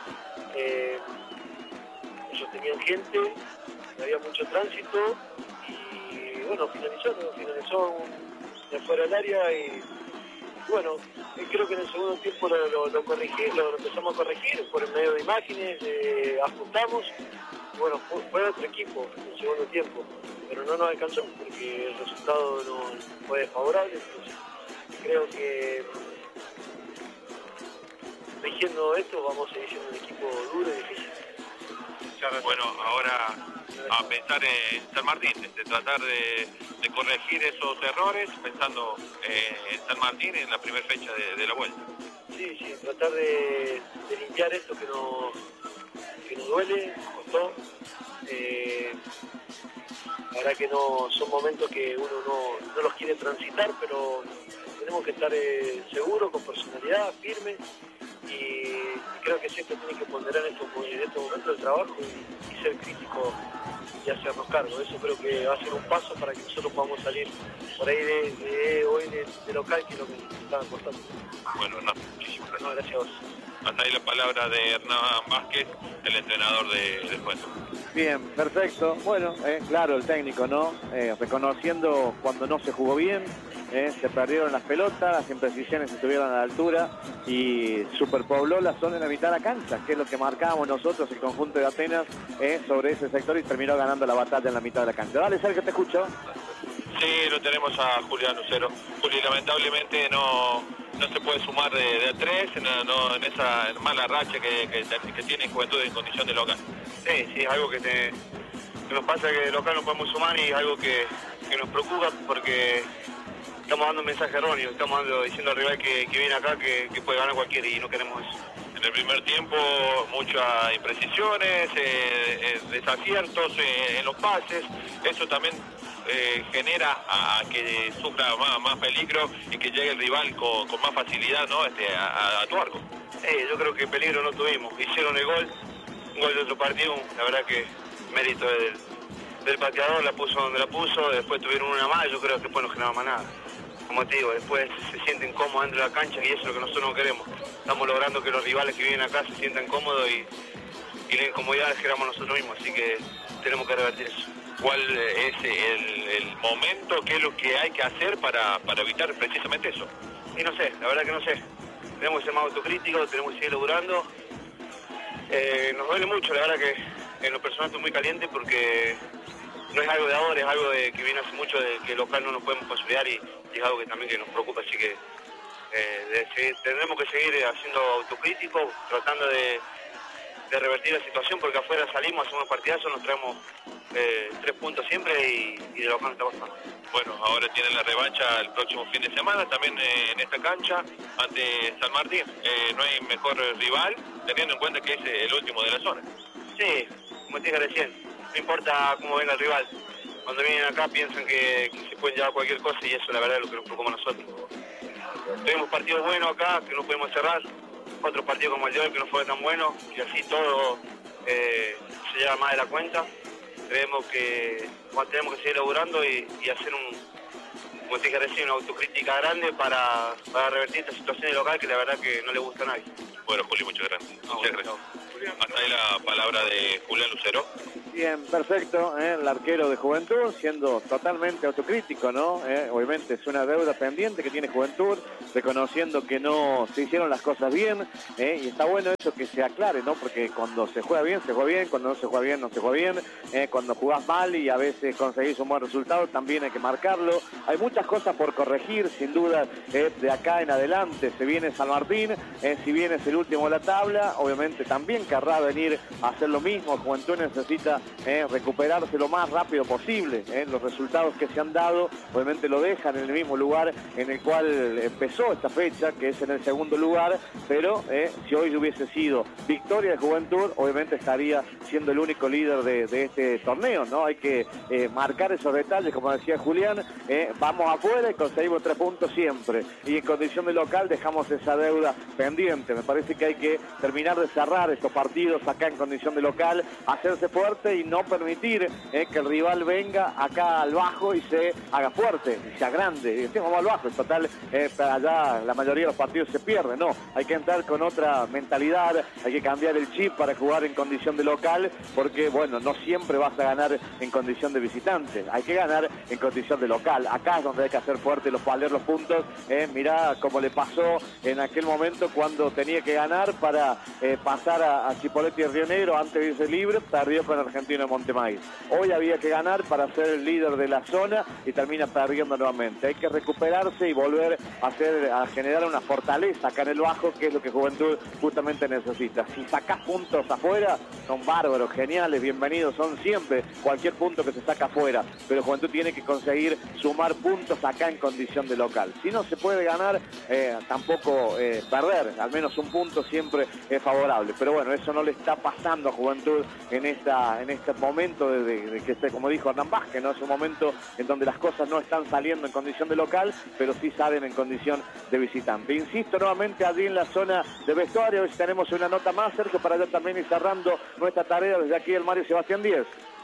ellos tenían gente, había mucho tránsito y bueno, finalizó de fuera del área y bueno, creo que en el segundo tiempo lo corregí, lo empezamos a corregir por el medio de imágenes, ajustamos. Bueno, fue otro equipo en el segundo tiempo, pero no nos alcanzó porque el resultado no fue desfavorable. Entonces, creo que dirigiendo esto vamos a seguir siendo un equipo duro y difícil. Bueno, ahora a pensar en San Martín, de tratar de corregir esos errores, pensando en San Martín en la primera fecha de la vuelta. Sí, tratar de limpiar esto que nos duele, nos costó. La verdad que no son momentos que uno no los quiere transitar, pero tenemos que estar seguros, con personalidad, firme, y creo que siempre tiene que ponderar en estos momentos el trabajo y ser crítico y hacernos cargo. Eso creo que va a ser un paso para que nosotros podamos salir por ahí de local, que es lo que está importante. Bueno, Hernán, muchísimas gracias. No, gracias a vos. Hasta ahí la palabra de Hernán Vázquez, el entrenador de Fuento. Bien, perfecto. Bueno, claro, el técnico, ¿no? Reconociendo cuando no se jugó bien, se perdieron las pelotas, las imprecisiones estuvieron a la altura y superpobló la zona en la mitad de la cancha, que es lo que marcábamos nosotros, el conjunto de Atenas, sobre ese sector, y terminó ganando la batalla en la mitad de la cancha. Dale, Sergio, te escucho. Sí, lo tenemos a Julián Lucero. Juli, lamentablemente no se puede sumar de 3 en esa mala racha que tiene Juventud en condición de local. Sí, es algo que nos pasa, que de local no podemos sumar, y es algo que nos preocupa porque estamos dando un mensaje erróneo, estamos diciendo al rival que viene acá que puede ganar cualquiera, y no queremos eso. En el primer tiempo muchas imprecisiones, desaciertos en los pases, eso también genera a que sufra más peligro y que llegue el rival con más facilidad, ¿no? a tu arco. Yo creo que peligro no tuvimos, hicieron el gol, un gol de otro partido, la verdad que mérito del pateador, la puso donde la puso, después tuvieron una más, yo creo que después no generaba más nada. Como te digo, después se sienten cómodos dentro de la cancha, y eso es lo que nosotros no queremos. Estamos logrando que los rivales que vienen acá se sientan cómodos y la incomodidad la generamos nosotros mismos, así que tenemos que revertir eso. ¿Cuál es el momento? ¿Qué es lo que hay que hacer para evitar precisamente eso? Y no sé, la verdad que no sé. Tenemos que ser más autocríticos, tenemos que seguir logrando. Nos duele mucho, la verdad que en lo personal estoy muy caliente porque no es algo de ahora, es algo que viene hace mucho, de que local no nos podemos consolidar, y es algo que también que nos preocupa, así que tendremos que seguir siendo autocríticos, tratando de revertir la situación, porque afuera salimos, hacemos un partidazo, nos traemos 3 puntos siempre y de local no está pasando. Bueno, ahora tienen la revancha el próximo fin de semana, también en esta cancha, ante San Martín. No hay mejor rival, teniendo en cuenta que es el último de la zona. Sí, como te dije recién, no importa cómo venga el rival. Cuando vienen acá piensan que se pueden llevar cualquier cosa, y eso la verdad es lo que nos preocupa a nosotros. Tenemos partidos buenos acá que no podemos cerrar, otro partido como el de hoy que no fue tan bueno, y así todo se lleva más de la cuenta. Creemos que tenemos que seguir laburando y hacer como te dije recién, una autocrítica grande para revertir esta situación local que la verdad que no le gusta a nadie. Bueno, Juli, muchas gracias. Muchas gracias. Hasta ahí la palabra de Julián Lucero. Bien, perfecto, el arquero de Juventud, siendo totalmente autocrítico, ¿no? Obviamente es una deuda pendiente que tiene Juventud, reconociendo que no se hicieron las cosas bien, y está bueno eso que se aclare, ¿no? Porque cuando se juega bien, cuando no se juega bien, no se juega bien, cuando jugás mal y a veces conseguís un buen resultado, también hay que marcarlo. Hay muchas cosas por corregir, sin duda, de acá en adelante. Se viene San Martín, si bien es el último de la tabla, obviamente también querrá venir a hacer lo mismo. Juventud necesita recuperarse lo más rápido posible. Los resultados que se han dado obviamente lo dejan en el mismo lugar en el cual empezó esta fecha, que es en el segundo lugar, pero si hoy hubiese sido victoria de Juventud, obviamente estaría siendo el único líder de este torneo, ¿no? Hay que marcar esos detalles, como decía Julián, vamos afuera y conseguimos 3 puntos siempre, y en condición de local dejamos esa deuda pendiente. Me parece que hay que terminar de cerrar estos partidos acá en condición de local, hacerse fuerte y no permitir que el rival venga acá al bajo y se haga fuerte, y sea grande. Y decimos, vamos al bajo, en total, allá la mayoría de los partidos se pierden. No, hay que entrar con otra mentalidad, hay que cambiar el chip para jugar en condición de local, porque, bueno, no siempre vas a ganar en condición de visitante, hay que ganar en condición de local. Acá es donde hay que hacer fuerte valer los puntos. Mirá cómo le pasó en aquel momento cuando tenía que ganar para pasar a Chipoleti y Río Negro antes de irse libre, perdió con Argentino de Montemaíz. Hoy había que ganar para ser el líder de la zona y termina perdiendo nuevamente. Hay que recuperarse y volver a generar una fortaleza acá en el bajo, que es lo que Juventud justamente necesita. Si sacás puntos afuera, son bárbaros, geniales, bienvenidos, son siempre cualquier punto que se saca afuera, pero Juventud tiene que conseguir sumar puntos acá en condición de local. Si no se puede ganar, tampoco perder, al menos un punto siempre es favorable, pero bueno, eso no le está pasando a Juventud en este momento de que esté, como dijo Hernán Vázquez, ¿no? Es un momento en donde las cosas no están saliendo en condición de local, pero sí salen en condición de visitante. Insisto nuevamente allí en la zona de vestuario, a ver si tenemos una nota más, Sergio, para ya también ir cerrando nuestra tarea desde aquí el Mario Sebastián Díez.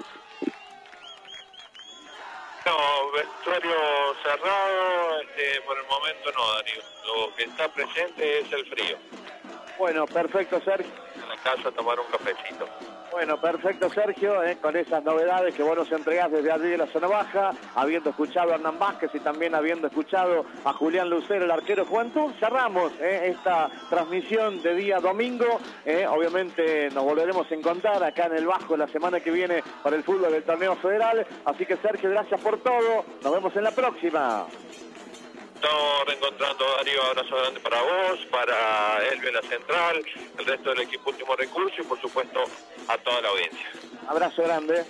No, vestuario cerrado, por el momento no, Darío. Lo que está presente es el frío. Bueno, perfecto, Sergio. En la casa tomar un cafecito. Bueno, perfecto, Sergio, con esas novedades que vos nos entregás desde allí de la zona baja, habiendo escuchado a Hernán Vázquez y también habiendo escuchado a Julián Lucero, el arquero Juventud, cerramos esta transmisión de día domingo. Obviamente nos volveremos a encontrar acá en el Bajo la semana que viene para el fútbol del torneo federal. Así que, Sergio, gracias por todo. Nos vemos en la próxima. Estamos reencontrando, Darío, abrazo grande para vos, para Elvio en la central, el resto del equipo Último Recurso y por supuesto a toda la audiencia. Abrazo grande.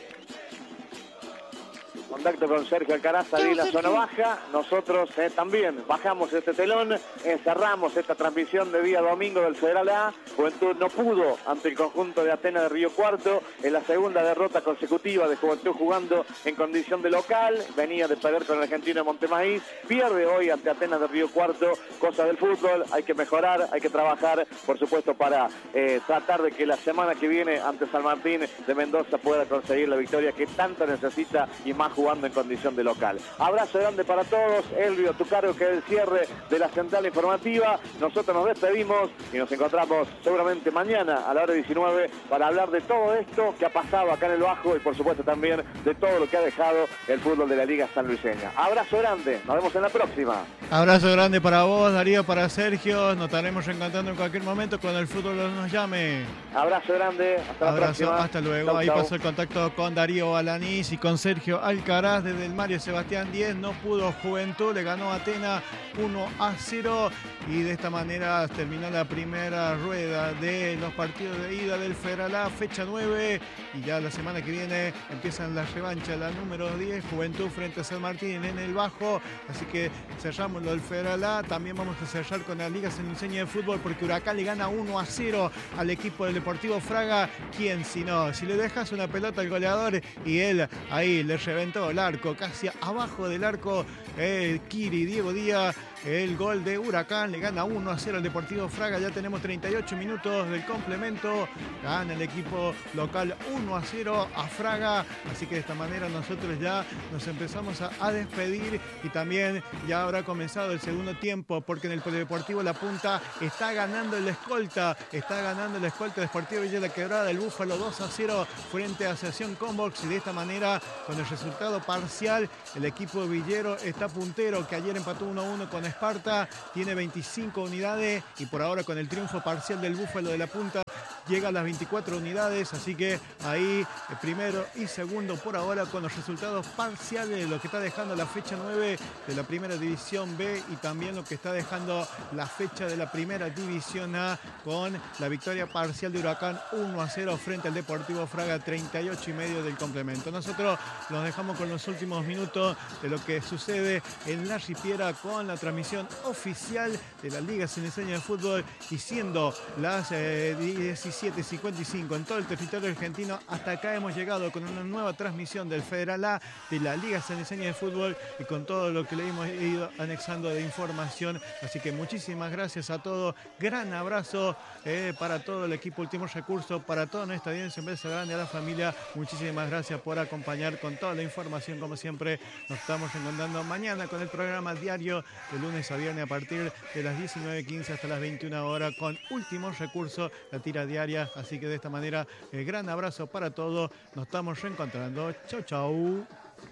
Contacto con Sergio Alcaraz ahí en la zona baja. Nosotros también bajamos este telón, cerramos esta transmisión de día domingo del Federal A. Juventud no pudo ante el conjunto de Atenas de Río Cuarto, en la segunda derrota consecutiva de Juventud jugando en condición de local. Venía de perder con el Argentino de Montemaíz, pierde hoy ante Atenas de Río Cuarto. Cosa del fútbol, hay que mejorar, hay que trabajar, por supuesto, para tratar de que la semana que viene ante San Martín de Mendoza pueda conseguir la victoria que tanto necesita y más jugando en condición de local. Abrazo grande para todos. Elvio, tu cargo, que es el cierre de la central informativa. Nosotros nos despedimos y nos encontramos seguramente mañana a la hora 19 para hablar de todo esto que ha pasado acá en el Bajo y por supuesto también de todo lo que ha dejado el fútbol de la Liga Sanluiseña. Abrazo grande, nos vemos en la próxima. Abrazo grande para vos, Darío, para Sergio. Nos estaremos reencontrando en cualquier momento cuando el fútbol nos llame. Abrazo grande, hasta la próxima. Hasta luego. Chau, ahí chau. pasó el contacto con Darío Alanís y con Sergio Alcaraz desde el Mario Sebastián Díez. No pudo Juventud, le ganó Atenas 1-0 y de esta manera terminó la primera rueda de los partidos de ida del Federal A, fecha 9, y ya la semana que viene empiezan la revancha, la número 10, Juventud frente a San Martín en el Bajo. Así que cerramos lo del Federal A. También vamos a cerrar con la Liga Sanluiseña de Fútbol porque Huracán le gana 1-0 al equipo del Deportivo Fraga. ¿Quién si no? Si le dejas una pelota al goleador y él ahí le reventó el arco, casi abajo del arco, Kiri, Diego Díaz, el gol de Huracán, le gana 1-0 al Deportivo Fraga, ya tenemos 38 minutos del complemento, gana el equipo local 1-0 a Fraga, así que de esta manera nosotros ya nos empezamos a despedir y también ya habrá comenzado el segundo tiempo porque en el Polideportivo La Punta está ganando el escolta Deportivo Villa La Quebrada, el Búfalo 2-0 frente a Asociación Combox y de esta manera con el resultado parcial el equipo villero está puntero que ayer empató 1-1 con Esparta, tiene 25 unidades y por ahora con el triunfo parcial del Búfalo de La Punta llega a las 24 unidades, así que ahí primero y segundo por ahora con los resultados parciales de lo que está dejando la fecha 9 de la Primera División B y también lo que está dejando la fecha de la Primera División A con la victoria parcial de Huracán 1-0 frente al Deportivo Fraga, 38,5 del complemento. Nosotros los dejamos con los últimos minutos de lo que sucede en La Ripiera con la transmisión oficial de la Liga Ceneseña de Fútbol y siendo las 17:55 en todo el territorio argentino. Hasta acá hemos llegado con una nueva transmisión del Federal A de la Liga Ceneseña de Fútbol y con todo lo que le hemos ido anexando de información. Así que muchísimas gracias a todos. Gran abrazo para todo el equipo Último Recurso, para toda nuestra audiencia, un beso grande a la familia. Muchísimas gracias por acompañar con toda la información. Como siempre, nos estamos encontrando mañana con el programa diario de lunes a viernes a partir de las 19:15 hasta las 21 horas con Último Recurso, la tira diaria. Así que de esta manera, gran abrazo para todos. Nos estamos reencontrando. Chau, chau.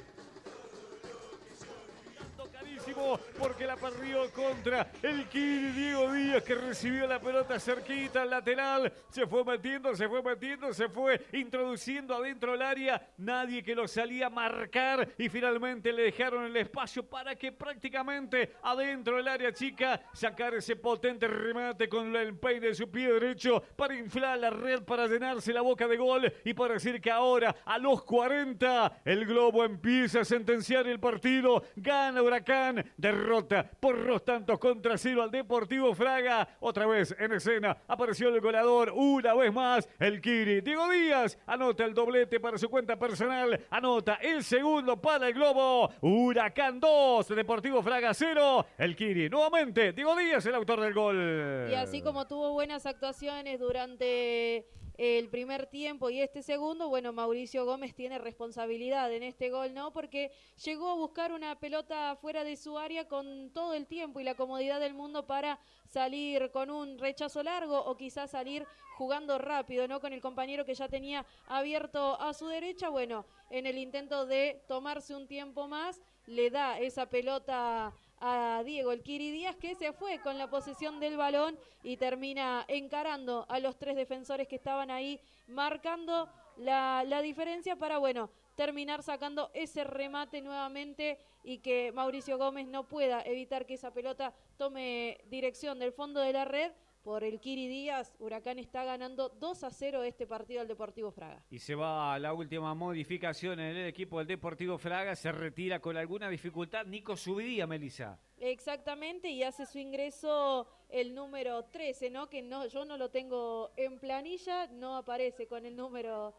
Porque la perdió contra el Kiri Diego Díaz, que recibió la pelota cerquita al lateral, se fue metiendo, se fue introduciendo adentro del área, nadie que lo salía a marcar y finalmente le dejaron el espacio para que prácticamente adentro del área chica sacar ese potente remate con el peine de su pie derecho para inflar la red, para llenarse la boca de gol y para decir que ahora a los 40 el Globo empieza a sentenciar el partido, gana Huracán, derrota por 2-0 al Deportivo Fraga. Otra vez en escena apareció el goleador, una vez más el Kiri Diego Díaz, anota el doblete para su cuenta personal, anota el segundo para el Globo. Huracán 2, Deportivo Fraga 0, el Kiri nuevamente, Diego Díaz el autor del gol. Y así como tuvo buenas actuaciones durante el primer tiempo y este segundo, bueno, Mauricio Gómez tiene responsabilidad en este gol, ¿no? Porque llegó a buscar una pelota fuera de su área con todo el tiempo y la comodidad del mundo para salir con un rechazo largo o quizás salir jugando rápido, ¿no? Con el compañero que ya tenía abierto a su derecha, bueno, en el intento de tomarse un tiempo más, le da esa pelota a Diego el Kiri Díaz, que se fue con la posesión del balón y termina encarando a los tres defensores que estaban ahí marcando la diferencia para, bueno, terminar sacando ese remate nuevamente y que Mauricio Gómez no pueda evitar que esa pelota tome dirección del fondo de la red. Por el Kiri Díaz, Huracán está ganando 2-0 este partido al Deportivo Fraga. Y se va a la última modificación en el equipo del Deportivo Fraga, se retira con alguna dificultad Nico Subidía, Melissa. Exactamente, y hace su ingreso el número 13, ¿no? Que no, yo no lo tengo en planilla, no aparece con el número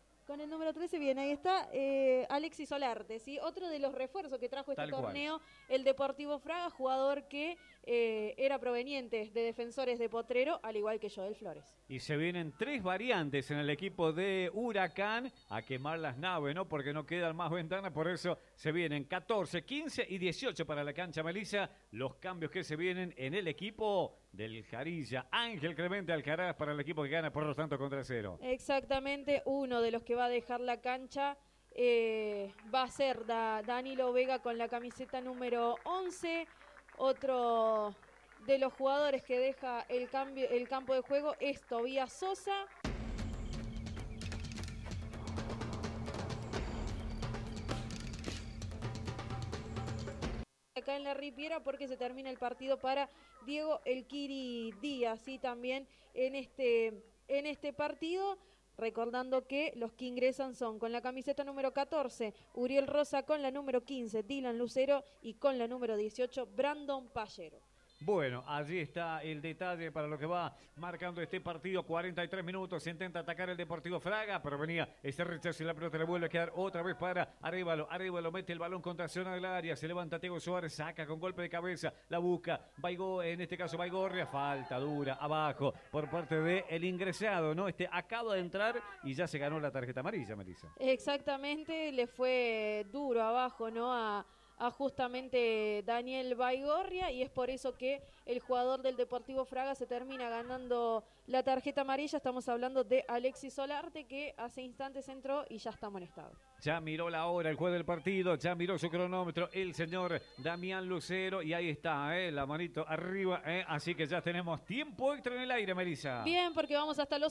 13, bien, ahí está, Alexis Solarte, ¿sí? Otro de los refuerzos que trajo este torneo, el Deportivo Fraga, jugador que era proveniente de Defensores de Potrero, al igual que Joel Flores. Y se vienen 3 variantes en el equipo de Huracán a quemar las naves, ¿no? Porque no quedan más ventanas, por eso se vienen 14, 15 y 18 para la cancha, Melissa, los cambios que se vienen en el equipo del Jarilla. Ángel Clemente Alcaraz para el equipo que gana por lo tanto contra 0. Exactamente, uno de los que va a dejar la cancha va a ser Danilo Vega con la camiseta número 11. Otro de los jugadores que deja el campo de juego es Tobías Sosa. Acá en la Ripiera porque se termina el partido para Diego el Kiri Díaz, y también en este partido, recordando que los que ingresan son con la camiseta número 14, Uriel Rosa, con la número 15, Dylan Lucero, y con la número 18, Brandon Pallero. Bueno, allí está el detalle para lo que va marcando este partido. 43 minutos, se intenta atacar el Deportivo Fraga, pero venía ese rechazo y la pelota le vuelve a quedar otra vez para Arévalo. Arévalo mete el balón contra zona del área, se levanta Thiago Suárez, saca con golpe de cabeza, la busca, en este caso Baigorria, falta dura, abajo, por parte del ingresado, ¿no? Acaba de entrar y ya se ganó la tarjeta amarilla, Melissa. Exactamente, le fue duro abajo, ¿no? A justamente Daniel Baigorria, y es por eso que el jugador del Deportivo Fraga se termina ganando la tarjeta amarilla. Estamos hablando de Alexis Solarte, que hace instantes entró y ya está amonestado. Ya miró la hora el juez del partido, ya miró su cronómetro el señor Damián Lucero, y ahí está, la manito arriba, así que ya tenemos tiempo extra en el aire, Melissa. Bien, porque vamos hasta los